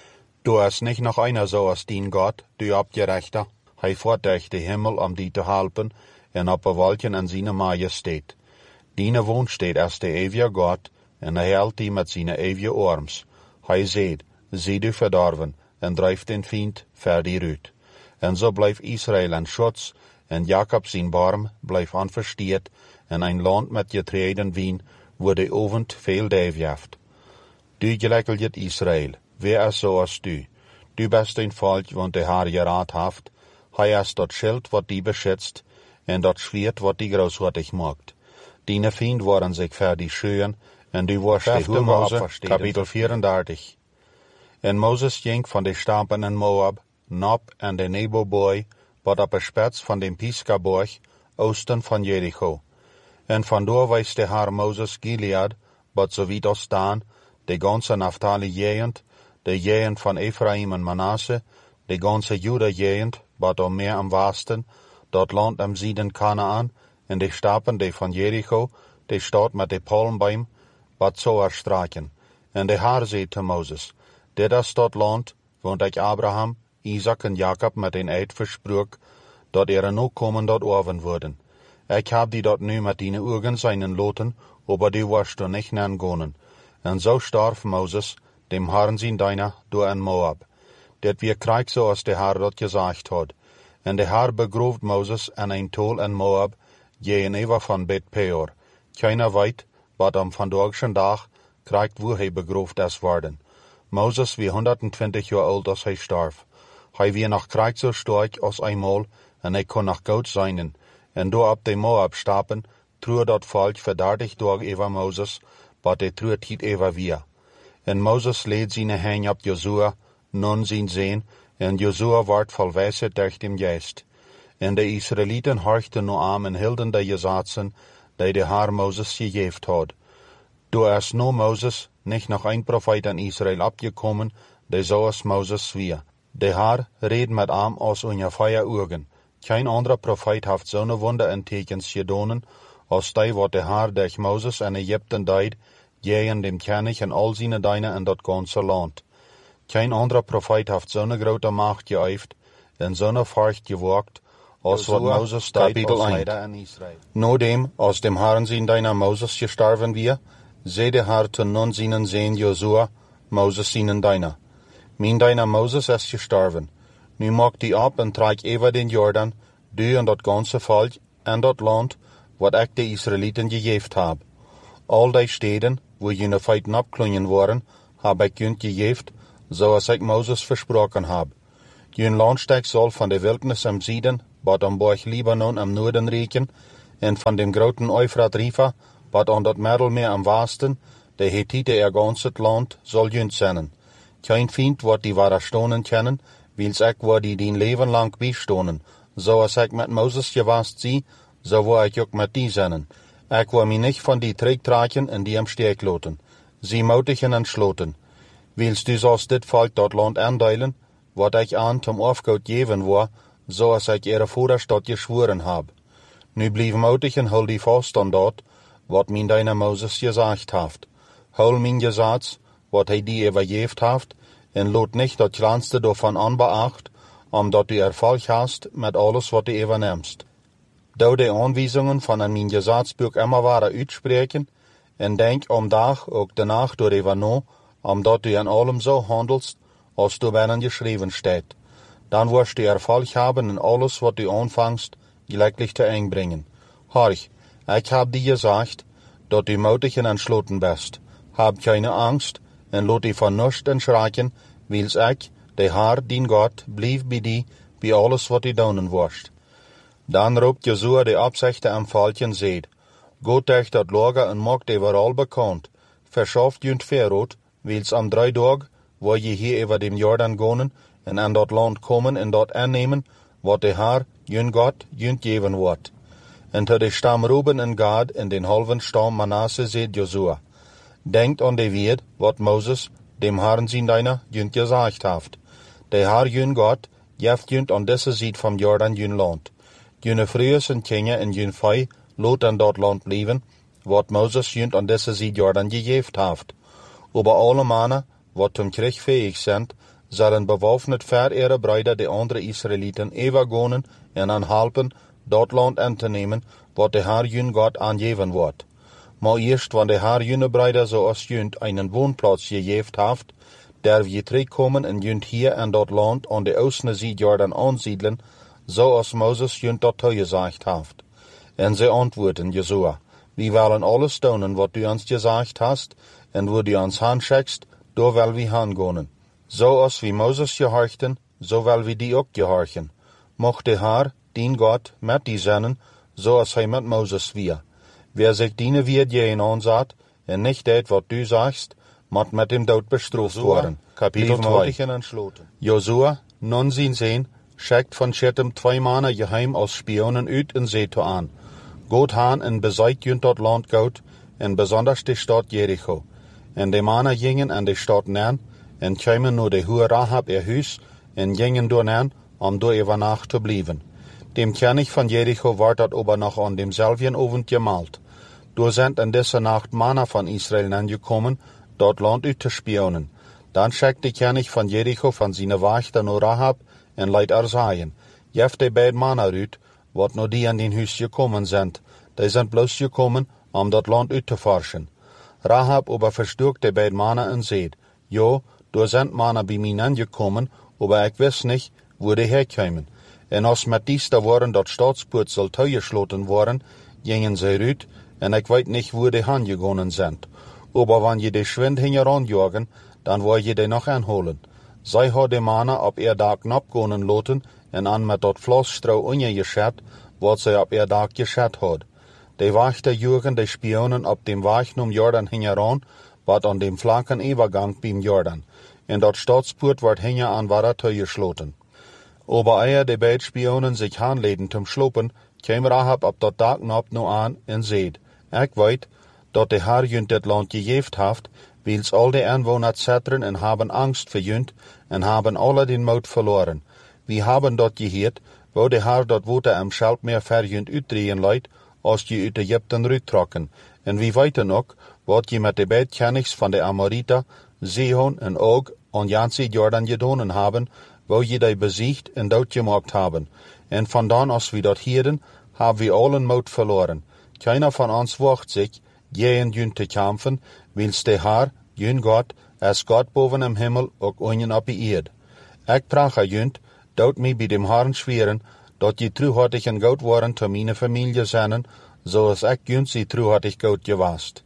Du is niet nog einer zoals dien God, du op je rechter, hij voort de hemel om die te helpen, en op bewolken en zijn majesteit. Diene woonsteed is de eeuwige God, en hij helpt die met zijn eeuwige arms. Hij zegt, zie du verdorven, en drijft den vriend ver die uit. En zo blijft Israël een schutz, en Jacob zijn barm blijft onversteerd, en een land met getreden wien, wo de ovend veel duif jaft. Du gelijkelt Israël, wie is zoals du? Du best een volk, want de Heer je raad heeft. Hij is dat schild wat die beschützt, en dat zwiert wat die groothartig maakt. Diene vriend worden zich ver die scheuren, en du worst de Mose, kapitel vierendertig. En Moses ging van de stampen in Moab, Nob en de Nebo-boy, wat op de spits van de Pisgaborg, oosten van Jericho. En vandoor wijs de Heer Moses Gilead, wat zo wiet als staan, de ganse Naphtali-jegend, de jegend van Ephraim en Manasse, de ganse Juda-jegend, wat om meer am westen, dat land am Zieden Kanaan, en de stappen de van Jericho, de stad met de palmboom, wat zo er straken. En de Heer zei te Moses, dit is dat land, want ik Abraham, Isaac en Jacob met een eed versprook, dat er nu komen dat oven worden. Ik heb die dat nu met die ogen zijn loten, aber die worst er niet naangonen. En zo starf Moses, dem Herren zijn dijner, door in Moab. Dit weer krijg zoals de Heer dat gezegd had. En de Heer begrooft Moses in een tol in Moab, jenever van Bet Peor. Keiner weet, wat am vandaagse dag krijgt wo hij begroofd is worden. Moses wie honderdtwintig jaar oud als hij starf. Hij weer nog krijgt zo sterk als eenmaal, en hij kon nog goud zijn. En door op de Moab stappen, troer dat volk verdertig door over Moses, wat hij troer niet over weer. En Moses leed zijn heen op Jozua, nun zijn zeen, en Jozua wordt vol wijsheid durch dem geest. En de Israëlieten horchten nu aan en hielden de gezatsen, die de Heer Moses gegeven had. Door is nu Moses niet nog een profeet in Israël opgekomen, die zoals Moses zwier. De Heer reed met hem als ongeveer ogen. Geen andere profeet heeft zo'n wonder en tekens gedaan, als die wat de Heer durch Moses en Egypten deed, jeen dem König en al zijn dijnen in dat ganze land. Geen andere profeet heeft zo'n grote macht geuifd en zo'n vaart geworkt, als wat Moses deed als leider in Israël. Nodem, als dem Herren zijn dijner Moses gestorven weer, zei de Heer te nun zijn zeen Jozua, Moses zijn dijner. Mijn dijner Moses is gestorven. Nu maak die op en trek even den Jordan, du en dat ganze volk, en dat land, wat ik de Israëlieten gegeven heb. Al die steden, wo jullie feiten opklongen worden, heb ik jullie gegeven, zoals ik Moses versproken heb. Jün Landsteg soll von der Wildnis am Süden, bot am Borg Libanon am Norden reichen, en von dem großen Euphrat River, bot an dat Mittelmeer am Westen, der Hethite ihr ganzes Land soll jünt sein. Kein Feind wird die wahre Stonen kennen, wils ich wo die din Leben lang beistonen. So als ich mit Moses gewast sie, so wo ich auch mit die sennen. Ich wo mich nicht von die Trägtrachen in die am Steg loten. Sie moutigen en schloten. Wils du sollst dit Volk dort Land andeilen, wat ich an zum Aufgaut geben war, so als ich ihre Vaterstadt geschworen hab. Nu blieb moutig en hol die vast an dort, wat min deiner Moses gesagt haft. Hol min Gesatz, wat hij die übergeft haft, en lot nicht dat kleinste davon anbeacht, omdat du Erfolg hast mit alles wat du übernimmst. Do de Anweisungen van an min Gesatzbuch immer wahre uitspreken, en denk om dag ook danach door überno, omdat du an allem so handelst, als du binnen geschrieben steht. Dann wirst du Erfolg haben in alles wat du anfangst, gleichlich zu einbringen. Horch, ich hab dir gesagt, dat du mutig en entschloten bist. Hab keine Angst, en lot dich von nichts entschrecken, wils ich, der Herr, din Gott, blieb bei dir, bei alles wat du doen wirst. Dann roept Josua de Absichten am Volk en seht, Gott euch dat Lager en macht überall bekannt, verschafft jünt Verrot, wils am drei Tag, wo je hier über dem Jordan gonen, en an dat Land kommen en dat annehmen, wat der Herr, jün Gott, jünt geben wird. En te de Stamm Ruben en Gad en den halben Stamm Manasse seht Josua. Denkt an de Wert, wat Moses, dem Herrn sin deiner, jünt gesagt haft. Der Herr jün Gott, jeft jünt an desse Seed vom Jordan jün Land. Jüne Frühes en Kinder en jün Fei, lot an dat Land blieben, wat Moses jünt an desse Seed Jordan gejeft haft. Aber alle Männer, wat zum Krieg fähig sind, sollen bewaffnet für ihre Brüder die andere Israeliten übergehen en anhalten, dat Land anzunehmen, wat der Herr jün Gott angeben wird. Maar erst, wenn der Herr jüne Brüder so als jünt einen Wohnplatz gejeft haft, der wir zurückkommen en jünt hier an dat Land an der Außen Seed Jordan ansiedeln, so als Moses jünt dat gesagt haft. En sie antworten Josua, wir wollen alles tun, wat du uns gesagt hast, en wo du uns handschickst, da will wir hingehen. So als wie Moses gehorchten, so will wir die auch gehorchen. Mocht der Herr, din Gott, mit die sennen, so als hij mit Moses wir. Wer sich diene wird jenen ansat, en nicht det, wat du sagst, mat mit dem Tod bestraft worden. Kapitel zwei. Josua, nun sin sehen, schickt von Schittem zwei Männer geheim als Spionen uit in Seto an. Gott han en beseigt jünt dat Land Gott, en besonders die Stadt Jericho. En de Männer gingen an die Stadt nähen, en kämen nur de Hure Rahab ihr Hus, en gingen door nähen, um door über Nacht zu blieben. Dem König von Jericho war dat aber noch an demselben Abend gemalt. Door sind in dieser Nacht Männer von Israel angekommen, dort Land uit zu spionen. Dann schickt der König von Jericho von seine Wächter nur Rahab en leit Arsaien. Jeft de beiden Männer uit, wat nur die an den Hus gekommen sind. Die sind bloß gekommen, um dat Land uit zu forschen. Rahab aber verstürkt de beiden Männer en seht, jo, door sind Männer bei mir angekommen, aber ich weiß nicht, wo die herkämen. En als mit dies da waren dat Staatspurzel teuerschloten worden, gingen sie rüt, en ich weet nicht, wo die hingegangen sind. Aber wenn je die Schwind hingeranjagen, dann war je die noch anholen. Zij had de Männer op ihr Dach abgehen loten en an mit dat Flossstrau ungeschert, wat sie op ihr Dach geschert had. Die Wächter jugen die Spionen op dem Weg um Jordan hingeran, wat an dem flanken Übergang beim Jordan. En dat Staatspoort wordt hinge an war teuerschloten. Aber eer de beiden Spionen sich hanleden zum Schlopen, käm Rahab op dat Dach ab no an en seht. Ich weet, dat de Herr jünt dit Land gejeft haft, wils al de Anwohner zittern en haben Angst für jünt en haben alle den Mut verloren. Wir haben dort gehört, wo de Herr dat Water am Schelpmeer verjünt uitdrehen leid, als die uit Egypten rüttrokken. En wie weten ook, wat je met de beiden Königs van de Amoriter, Sihon en Og an Jansi Jordan gedonen haben, wo je die besiegt en dood gemaakt haben. En van dan als we dat hielden, haben wir allen Mut verloren. Keiner von uns wacht sich, gegen jünt te kämpfen, wils de Herr, jün Gott, als Gott boven im Himmel ook unjen op die Erd. Ik prache jünt, dood mij bij dem Herrn schweren, dat je truhartig en goed waren te meine Familie zijn, zoals ik jünt sie truhartig goed gewast.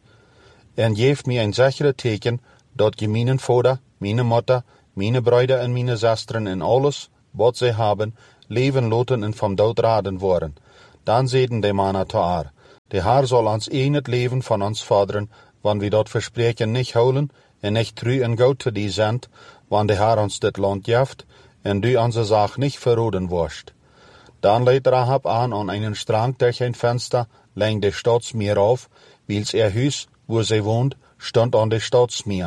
En geeft mij een sichere teken, dat je mijn vader, mijn mutter, mijn broeder en mijn zusteren en alles, wat sie haben, leven loten en vom dood raden worden. Dan zeiden de mannen te haar, de Haar soll ons een het leven van ons vaderen, wanneer we dat verspreken niet houden, en nicht true en goed te die zijn, wanneer de Haar ons dit land geeft, en du onze zaak niet verroden worst. Dan leidt Rahab aan aan einen Strang durch ein Fenster, leng de Stadsmeer auf, wils er Huis, wo sie wohnt, stond an de Stadsmeer.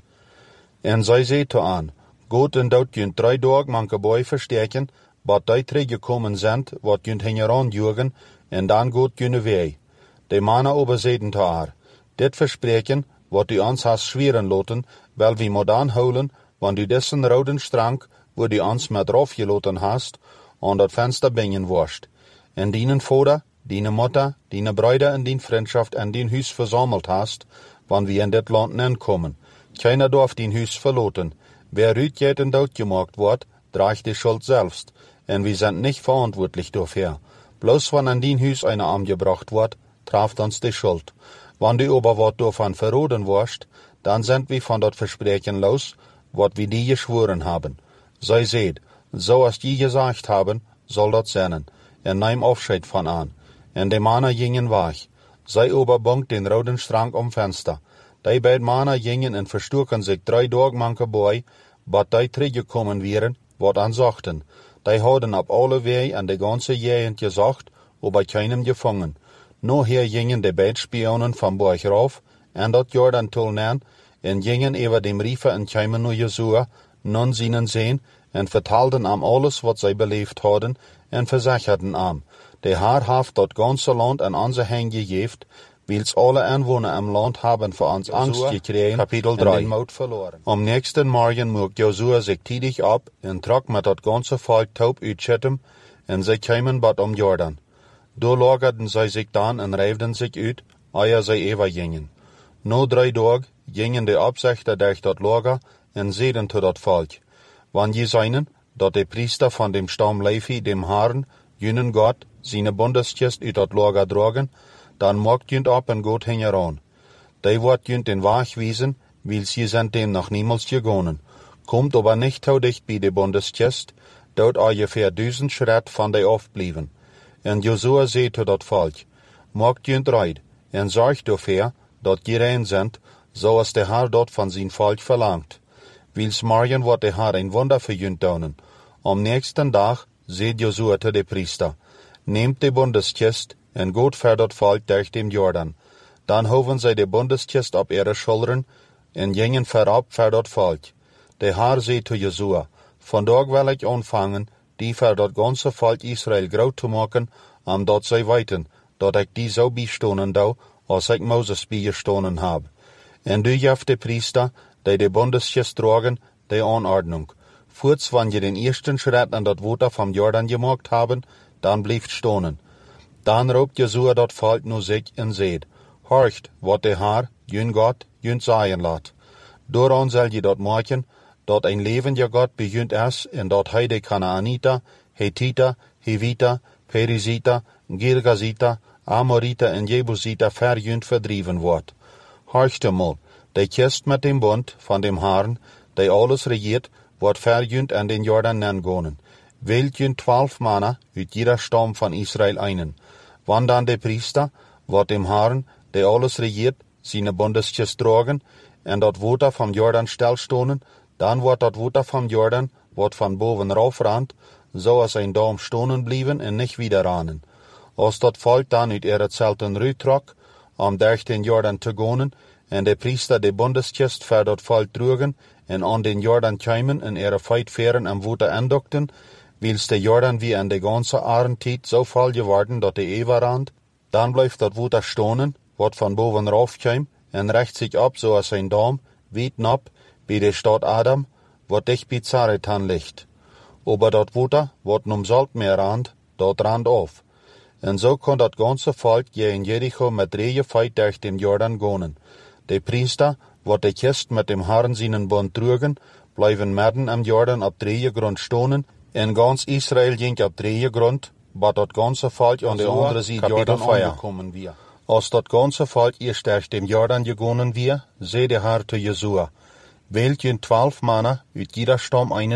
En zij zei te aan, goed en dat junt drei dag manke boy versterken, wat die teruggekommen zijn, wat junt hengeran jugen, en dan goed junne wei. De mannen ober zeiden te haar, dit verspreken, wat u ons has schweren loten, wel wie moet aanhouden, want u dessen roden Strang, wo du ons met rof geloten hast, aan dat venster bingen worst. En dienen vader, diene Mutter, diene Brüder en dien Freundschaft en dien Huis verzamelt hast, wann wir in dit Land nenkommen. Keiner darf dien Huis verloten. Wer rütjet en doodgemaakt wordt, draagt die Schuld selbst, en wir sind nicht verantwortlich dafür. Bloß wann an dien Huis eine Arm gebracht wird, traft uns die Schuld. Wann du aber wat davon verroden wirst, dann sind wir von dat Versprechen los, wat wir die geschworen haben. Sei seht, so als die gesagt haben, soll dat sein, en neem Aufscheid von an. En de mannen gingen weg. Zij oberbonk den roden Strang om Fenster. Die beiden mannen gingen en verstoken zich drei Tage manke boy, bat die teruggekommen wären, wat an sagten. Die hadden op alle wei en de ganze Gegend gesagt, aber keinem gefangen. Nachher gingen de beiden Spionen van Borg rauf, en dat Jordan tolnen, en gingen über dem Riefer en kwamen naar Josua, nun zienen sehen, en vertelden am alles wat zij beleefd hadden, en verzecherden am. De Haar heeft dat ganze Land aan onze hand gegeven, wils alle Einwohner im Land haben voor ons Angst gekregen, Kapitel drei. En den Mut verloren. Am nächsten Morgen mocht Josua sich tidig ab en trok met dat ganze Volk taub uit Shittim, en zij kwamen bad om Jordan. Do lagerden zij zich dan en rijfden zich uit, eer zij ever gingen. No drei Tage gingen de opzichter durch dat lager en zeiden tot dat Volk, wann je seinen, dat de Priester van dem Stamm Levi dem Haaren, jünen Gott, seine Bundeskist uit dat lager dragen, dan mocht junt op en goed hengeran. Die wordt junt den Weg wiesen, wils je zijn dem noch niemals gegangen. Kommt aber nicht so dicht bei de Bundeskist, dort ungefähr duizend Schritt van de afblieben. En Josua zei tot dat Volk, mocht junt reid, en zorg dafür, dat je rein sind, zoals de Herr dort van zijn Volk verlangt. Wils morgen wordt de Herr ein Wunder für junt doen. Am nächsten Tag zei Josua tot de Priester, nehmt de Bundeskist en goed ver dat Volk durch dem Jordan. Dan hoven zij de Bundeskist op ihre Schultern en gingen verab ver dat Volk. De Herr zei to Josua, vandaag wil ik aanvangen, die ver dat ganze Volk Israël groot te maken, omdat zij weten, dat ik die zo bijstonen dou, als ik Moses bijgestonen heb. En du geeft de Priester, die de Bundeskist dragen, de Anordnung. Voorts wanneer je den eersten Schritt aan dat water vom Jordan gemaakt hebben, dan blijft stonen. Dan roept Josua dat Volk nu zich en zegt, horcht, wat de Herr, jun God, jun zeggen laat. Daaraan zal je dat maken, dat een levende God begint is, en dat hij de Canaanita, Hethita, Hivita, Perizita, Girgazita, Amorita en Jebusita verjunt verdrieven wordt. Horcht eenmaal, de kist met dem Bund van dem Herrn, die alles regiert, wordt verjunt en den Jordan nengonen. Wählt junt twaalf mannen uit jeder Stamm van Israël einen. Wann dann de Priester, wat dem Herrn, der alles regiert, seine Bundeskist dragen, en dat water vom Jordan stilstonen, dan wordt dat water vom Jordan, wat van boven rauf randt, so als ein Daum stonen blieben en nicht wieder rannen. Als dat Volk dan uit ihre Zelten ruitrok, om durch den Jordan te gonen, en de Priester de Bundeskist ver dat Volk droegen, en aan den Jordan kwamen en ihre Feitferen am water endokten, wils de Jordan wie in de ganze Arentijd so voll geworden dat de Ewer rand, dan blijft dat water stonen, wat van boven rauf kwam, en recht sich ab so als ein Daum, weit ab, bij de stad Adam, wat dicht bij Zaretan ligt. Aber dat water, wat num Saltmeer rand, dat rand auf. En so kon dat ganze Volk je in Jericho met drieën feit durch den Jordan gonen. De Priester, wat de kist met dem Herrn seinen Bund trugen, blijven midden am Jordan op drieën grond stonen, en ganz Israël ging op drieën grond, wat dat ganze Volk aan de andere zijde Jordan aangekommen weer. Als dat ganze Volk eerst durch dem Jordan gegonen weer, zei de Herr te Josua, wählt jen twaalf mannen uit jeder Stamm einen,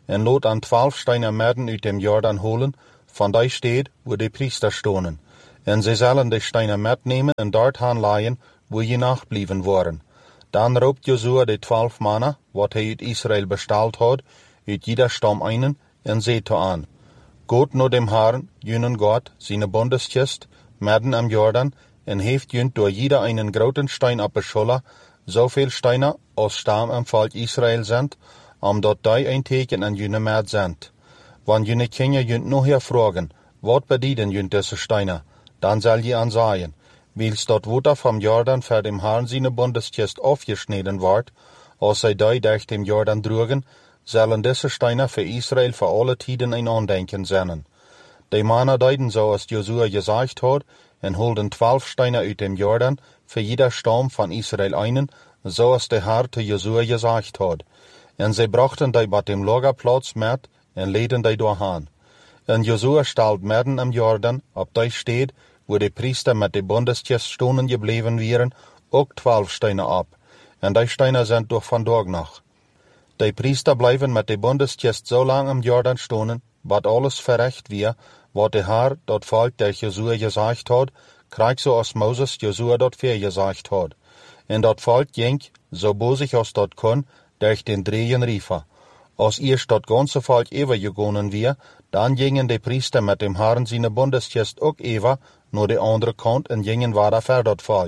en lot aan twaalf steiner merden uit dem Jordan holen, van die steed waar de priester stonen. En zij zullen de steiner met nemen en dort gaan laaien, waar je nachblieven worden. Dan roept Josua de twaalf mannen, wat hij uit Israël besteld had, uit jeder stam einen, en zegt aan: Goed naar dem Herrn, junen God, zijn bondeskist, midden am Jordan, en heeft junt door jeder einen groten stein op de scholler, zoveel steiner als stam en volk Israël zijn, omdat die een teken aan junen met zijn. Want june kinderen junt nog hier vragen, wat bedienen junt deze steiner? Dan zal je aan zeggen, wils dat water van Jordan voor dem Herrn zijn bondeskist afgesneden wordt, als zij die durch dem Jordan droegen, zullen deze steiner voor Israël voor alle tijden een aandenken zijn. De mannen deden zoals Josua gezegd had, en holden twaalf steiner uit dem Jordan, voor jeder stam van Israël einen, zoals de Herr te Josua gezegd had. En zij brachten die bij dem lagerplaats met, en leden die doorheen. En Josua stelt midden am Jordan, op die steed, waar de priester met de bondeskist stonden gebleven waren, ook twaalf steiner op. En die steiner zijn door vandaag nog. De priester blijven met de bondeskist zo lang am Jordan stonden, wat alles verrecht weer, wat de Heer dat volk der Josua gezegd had, krijgt zoals Mozes Josua dat vergezegd had. En dat volk ging, zo bozig als dat kon, durch den drieën river. Als eerst dat ganze volk overgegaan weer, dan gingen de priester met dem Herrn zijn bondeskist ook over naar de andere kant en gingen verder voor dat volk.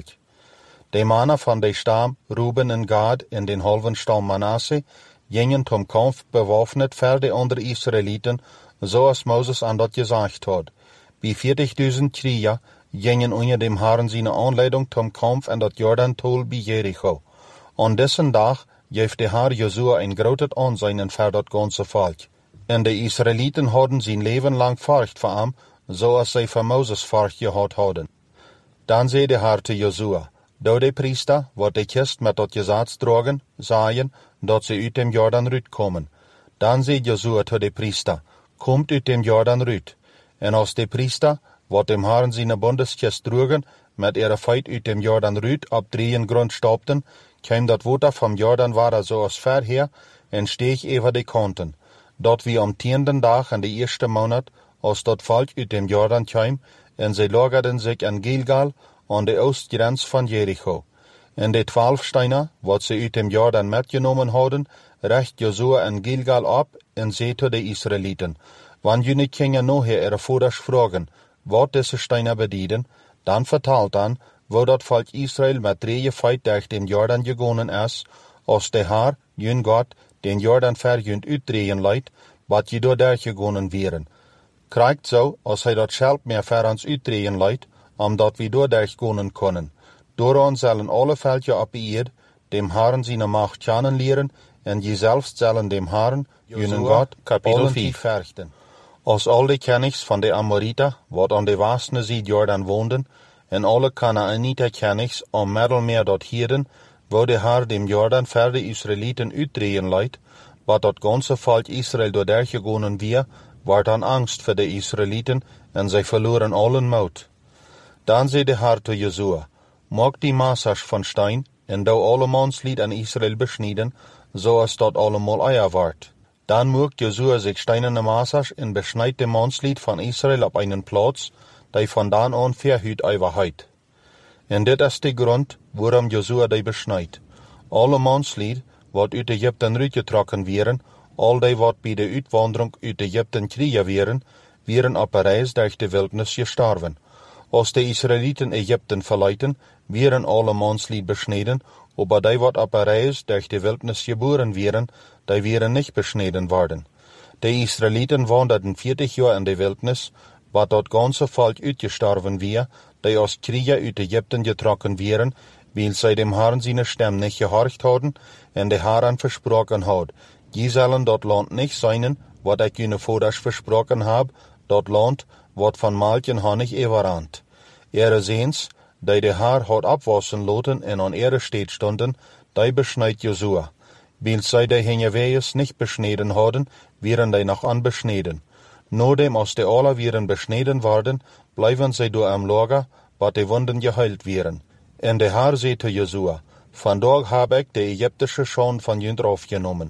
De mannen van de stam Ruben en Gad en den halven stam Manasse gingen tom kamp bewaffnet voor de andere Israëlieten, zoals Mozes aan dat gezegd had. Bij veertigduizend krieger gingen onder dem Herrn zijn aanleiding tom kamp en dat Jordan-tol bij Jericho. Aan dessen dag geeft de Heer Josua een groot aanzien voor dat ganze volk. En de Israëlieten hadden zijn leven lang furcht voor hem, zoals zij voor Mozes furcht gehad hadden. Dan zei de Heer te Josua: Doe de priester, wat de kist met dat gezats drogen, zeggen, dat ze uit dem Jordan ruut komen. Dan zei Josua te de priester: Komt uit dem Jordan ruut. En als de priester, wat dem Herrn zijn bondeskist drogen, met ihre feit uit dem Jordan ruut op drieën grond stapten, kwam dat water van Jordan waren zoals verheer en steeg over de kanten. Dat wie am tienden dag in de eerste maand, als dat volk uit dem Jordan kwam, en zij lagerden zich in Gilgal, aan de oostgrens van Jericho. En de twaalf steiner, wat ze uit dem Jordan metgenomen hadden, recht Josua in Gilgal op, en zei tot de Israëlieten: Want jullie gingen nog ihre vaders vragen, wat deze steiner bedienen, dan vertelt dan, wo dat volk Israël met drieën feit durch den Jordan gegaan is, als de Heer, jun God, den Jordan ver junt uitdrehen leidt, wat je door daar gegaan wären. Krijgt zo, als hij dat zelf meer ver ons uitdrehen leidt, omdat we door daar gaan kunnen. Dooraan zullen alle velden op de eerd, dem Herrn zijn macht kennen leren, en jezelf zullen dem Herrn, jun God, kapitel vijf verchten. Als al de kennigs van de Amorita, wat aan de westelijke zijde Jordan woonden, en alle Kanaanite kennigs om middelmeer dat hielden, wo de Heer dem Jordan ver de Israëlieten uitdrehen leidt, wat dat ganze volk Israël door daar gegaan weer, werd dan angst voor de Israëlieten, en zij verloren allen moed. Dan zei de Heer te Josua: Maak die massas van steen, en doe alle manslied aan Israël besnijden, zoals dat allemaal eier wordt. Dan maakt Josua zich steinene massas en besnijdt de manslied van Israël op een plaats, die vandaan aan verhuid overheid. En dit is de grond waarom Josua die besnijdt. Alle manslied, wat uit Egypten uitgetrokken werden, al die wat bij de uitwandering uit Egypten krieger werden, werden op een reis durch de wildnis gestorven. Als de Israëlieten Egypten verlieten, werden alle manslied besneden, aber die wat op een reis durch de wildnis geboren werden, die werden niet besneden worden. De Israëlieten wanderden veertig jaar in de wildnis, wat dat ganze volk uitgestorven weer, die als krieger uit Egypten getrokken werden, weil zij dem Herrn zijn stem niet gehorcht hadden, en de Herrn versproken had: Je zullen dat land niet zijn, wat ik jullie vaders versproken heb, dat land, wat van Malchen Honig everant. Ere zeens, die de Heer had opwassen laten en aan ere steed stonden, die besnijdt Josua. Weil zij die hengewees niet besneden hadden, werden die nog aanbesneden. Nadem als de alle werden besneden worden, blijven zij door am lager, wat de wonden geheild werden. En de Heer zei te Josua: Vandaag heb ik de Egyptische schoon van junt afgenomen.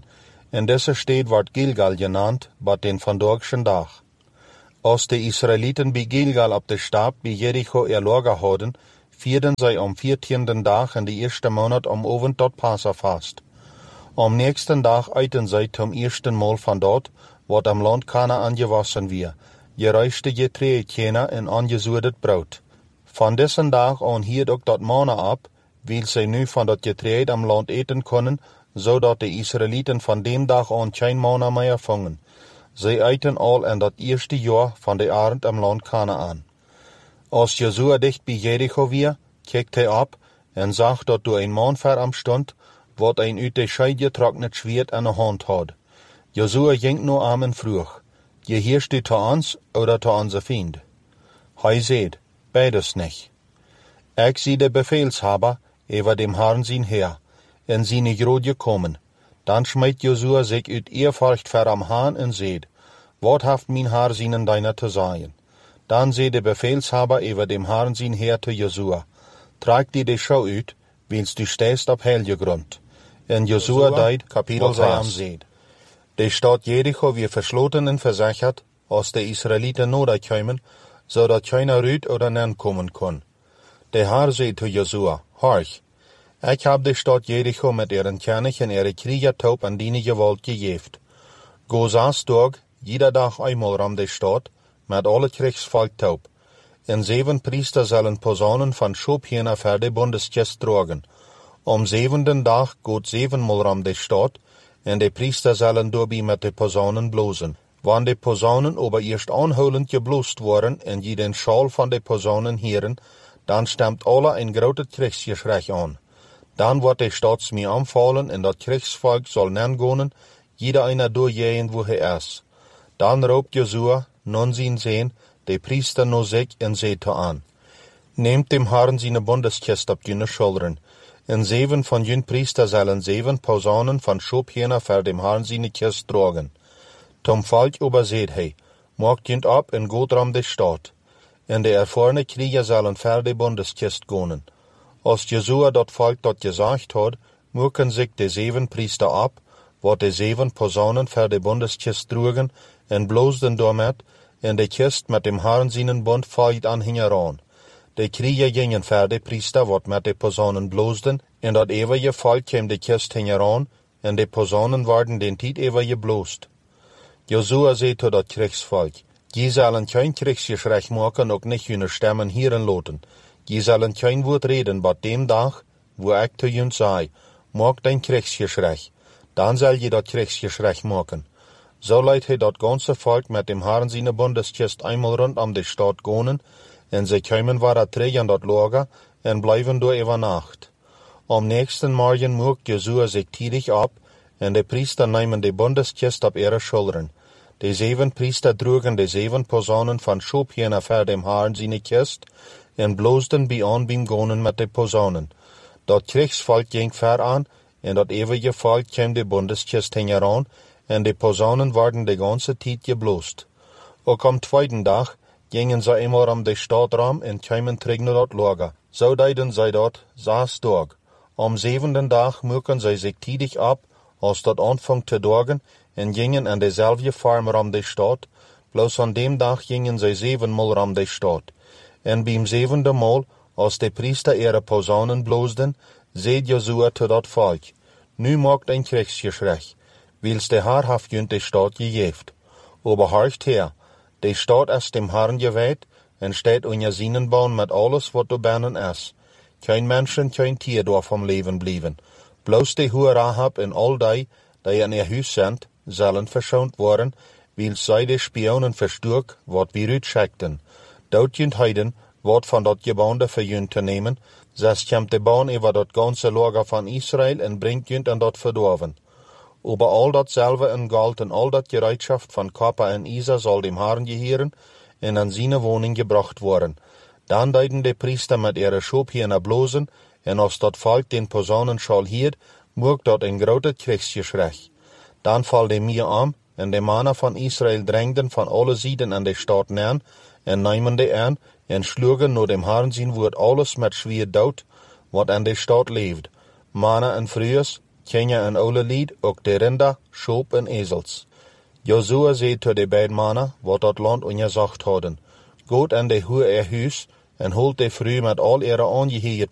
En deze stad wordt Gilgal genannt, bat den vandorgschen Dag. Als de Israeliten bij Gilgal op de Stab bij Jericho ihr Lager hadden, vierden zij om viertienden dag in de eerste maand om oven tot Passafast. Am nächsten dag eiten zij zum eersten Mal van dat, wat am Land Kanaan gewassen wir, gereiste Getreidtjener en angezuurdet brood. Van dessen dag aan hield ook dat Manna ab, weil zij nu van dat Getreid am Land eten konden, zodat de Israeliten van dem dag aan geen Manna meer vangen. Zij eten al in dat eerste jaar van de arend am Land Kanaan. Als Josua dicht bij Jericho weer, kijkt hij op en zag dat door een man ver am stond, wat een uit de scheid getrocknet Schwert in de hand had. Josua ging nu am en vroeg, gehörst du zu uns oder zu unser Feind? Hij zei, beides nicht. Ik zie de Befehlshaber über dem Herrn sein Heer, en seine Grod gekommen. Dan schmeidt Josua sich uit Ehrfurcht ver am Herrn en zei, wat haft mein Herr seinen deiner zu sagen? Dan zei de Befehlshaber über dem Herrn sein Heer zu Josua, trag dir de Schau uit, willst du stehst op heilige Grund. En Josua deed, Kapitel zes. De stad Jericho wie verschloten en verzechert, als de Israeliten nodig kwamen, zodat keiner uit oder nen kommen kon. De Herr zei zu Josua, horch, ik heb de stad Jericho met ihren König en ihre Kriegertaub an die Gewalt gegeven. Go zes dag, jeder dag einmal ram de stad, met alle Kriegsvolk taub. En zeven priester zullen posaunen van Schobhirner ver de Bundeskist dragen. Om zevenden dag gaat zevenmal ram de stad, en de priester zullen daarbij met de posaunen blozen. Wanneer de posaunen aber eerst aanhoudend geblost worden en je den Schal van de posaunen heren, dan stemt alle een grote Kriegsgeschrei aan. Dan wordt de stad mee aanvallen en dat Kriegsvolk zal nengonen, jeder einer doorjeen wo hij is. Dan roept Josua, nun zien zijn, de priester no zich en zei te aan. Neemt dem Herrn seine Bundeskist op jene Schultern, en zeven van jün priester zullen zeven posaunen van Schobhirner ver dem Herrn seine Kist dragen. Tom Volk überseht hij, maakt jünt op en gaat ram de stad. En de erfahrene Krieger zullen ver de Bundeskist gonen. Als Josua dat Volk dat gesagt had, moeken zich de zeven priester op, wat de zeven posaunen ver de Bundeskist droegen, en bloosden daarmet, en de kist met dem Herrn seinen Bund volgt aan hingeran. De Krieger gingen ver de priester, wat met de posaunen bloosden, en dat eeuwige volk kwam de kist hingeran, en de posaunen worden den tijd eeuwige bloost. Josua zei tot dat Kriegsvolk, je zullen geen Kriegsgeschrei maken, ook niet hun stemmen hieren loten. Je zullen geen woord reden, bat dem dag, wo ik te jun zei, maak dein Kriegsgeschrei. Dan zal je dat Kriegsgeschrei maken. So leidt hij dat ganze Volk met dem Herrn seine Bundeskist einmal rund om de stad gonen, en ze komen waar terug aan dat lager, en blijven door over nacht. Am nächsten Morgen mocht Josua zich tidig op, en de priester nemen de Bundeskist op ihre Schultern. De zeven priester droegen de zeven posaunen van Schobhirner ver dem Herrn seine Kist, en bloosden bij aan beim gonen met de posaunen. Dat Kriegsvolk ging ver aan, en dat eeuwige volk kwam de Bundeskist hingeran, en de posaunen worden de ganze tijd gebloost. Ook am tweeden dag gingen zij eenmaal om de stad ram en kwamen terug naar dat lager. Zo deden zij dat zes dag. Am zevenden dag moeken zij zich tidig op, als dat aanvangt te dagen, en gingen aan dezelfde farm ram de stad, bloos aan dem dag gingen zij zevenmal ram de stad. En beim zevende mal, als de priester ihre posaunen bloosden, zei Josua te dat volk, nu maakt een Kriegsgeschrei, wils de Herr haft jünt de stad gegeven. Aber horcht her, de stad is dem Herrn geweiht, en steht unter seinen Bauen mit alles, wat du binnen is. Kein Menschen, kein Tier door vom Leben blieben. Bloos de Hure Rahab en al die, die in ihr Huis sind, zullen verschont worden, wils zij de Spionen versturk, wat wir uitschickten. Dout jünt heiden, wat van dat Gebäude für jünt te nemen, zes komt de Bahn über dat ganze Lager van Israel en bringt jünt an dat verdorven. Über all datselbe en Gold en al dat Gereitschaft van Kopper en Isa soll dem Herrn gehören en an seine Wohnung gebracht worden. Dan deiden de Priester met ihre Schobhirner blosen, en als dat Volk den Posaunenschal hiert, mocht dat een grote Kriegsgeschrei. Dan val de mir am, en de Männer van Israel drängten van alle Seiten an de stad nähen, en namen de aan, en schlugen nur dem Herrn sein Wort alles met schwer dood, wat an de stad leeft. Männer en vrouwen, ken je een oude lied, ook de rinder, schoop en ezels. Josua zei tot de beiden mannen, wat dat land ongezacht hadden, Goed en de hoe er huis, en holt de vrouw met al ihre aangeheerde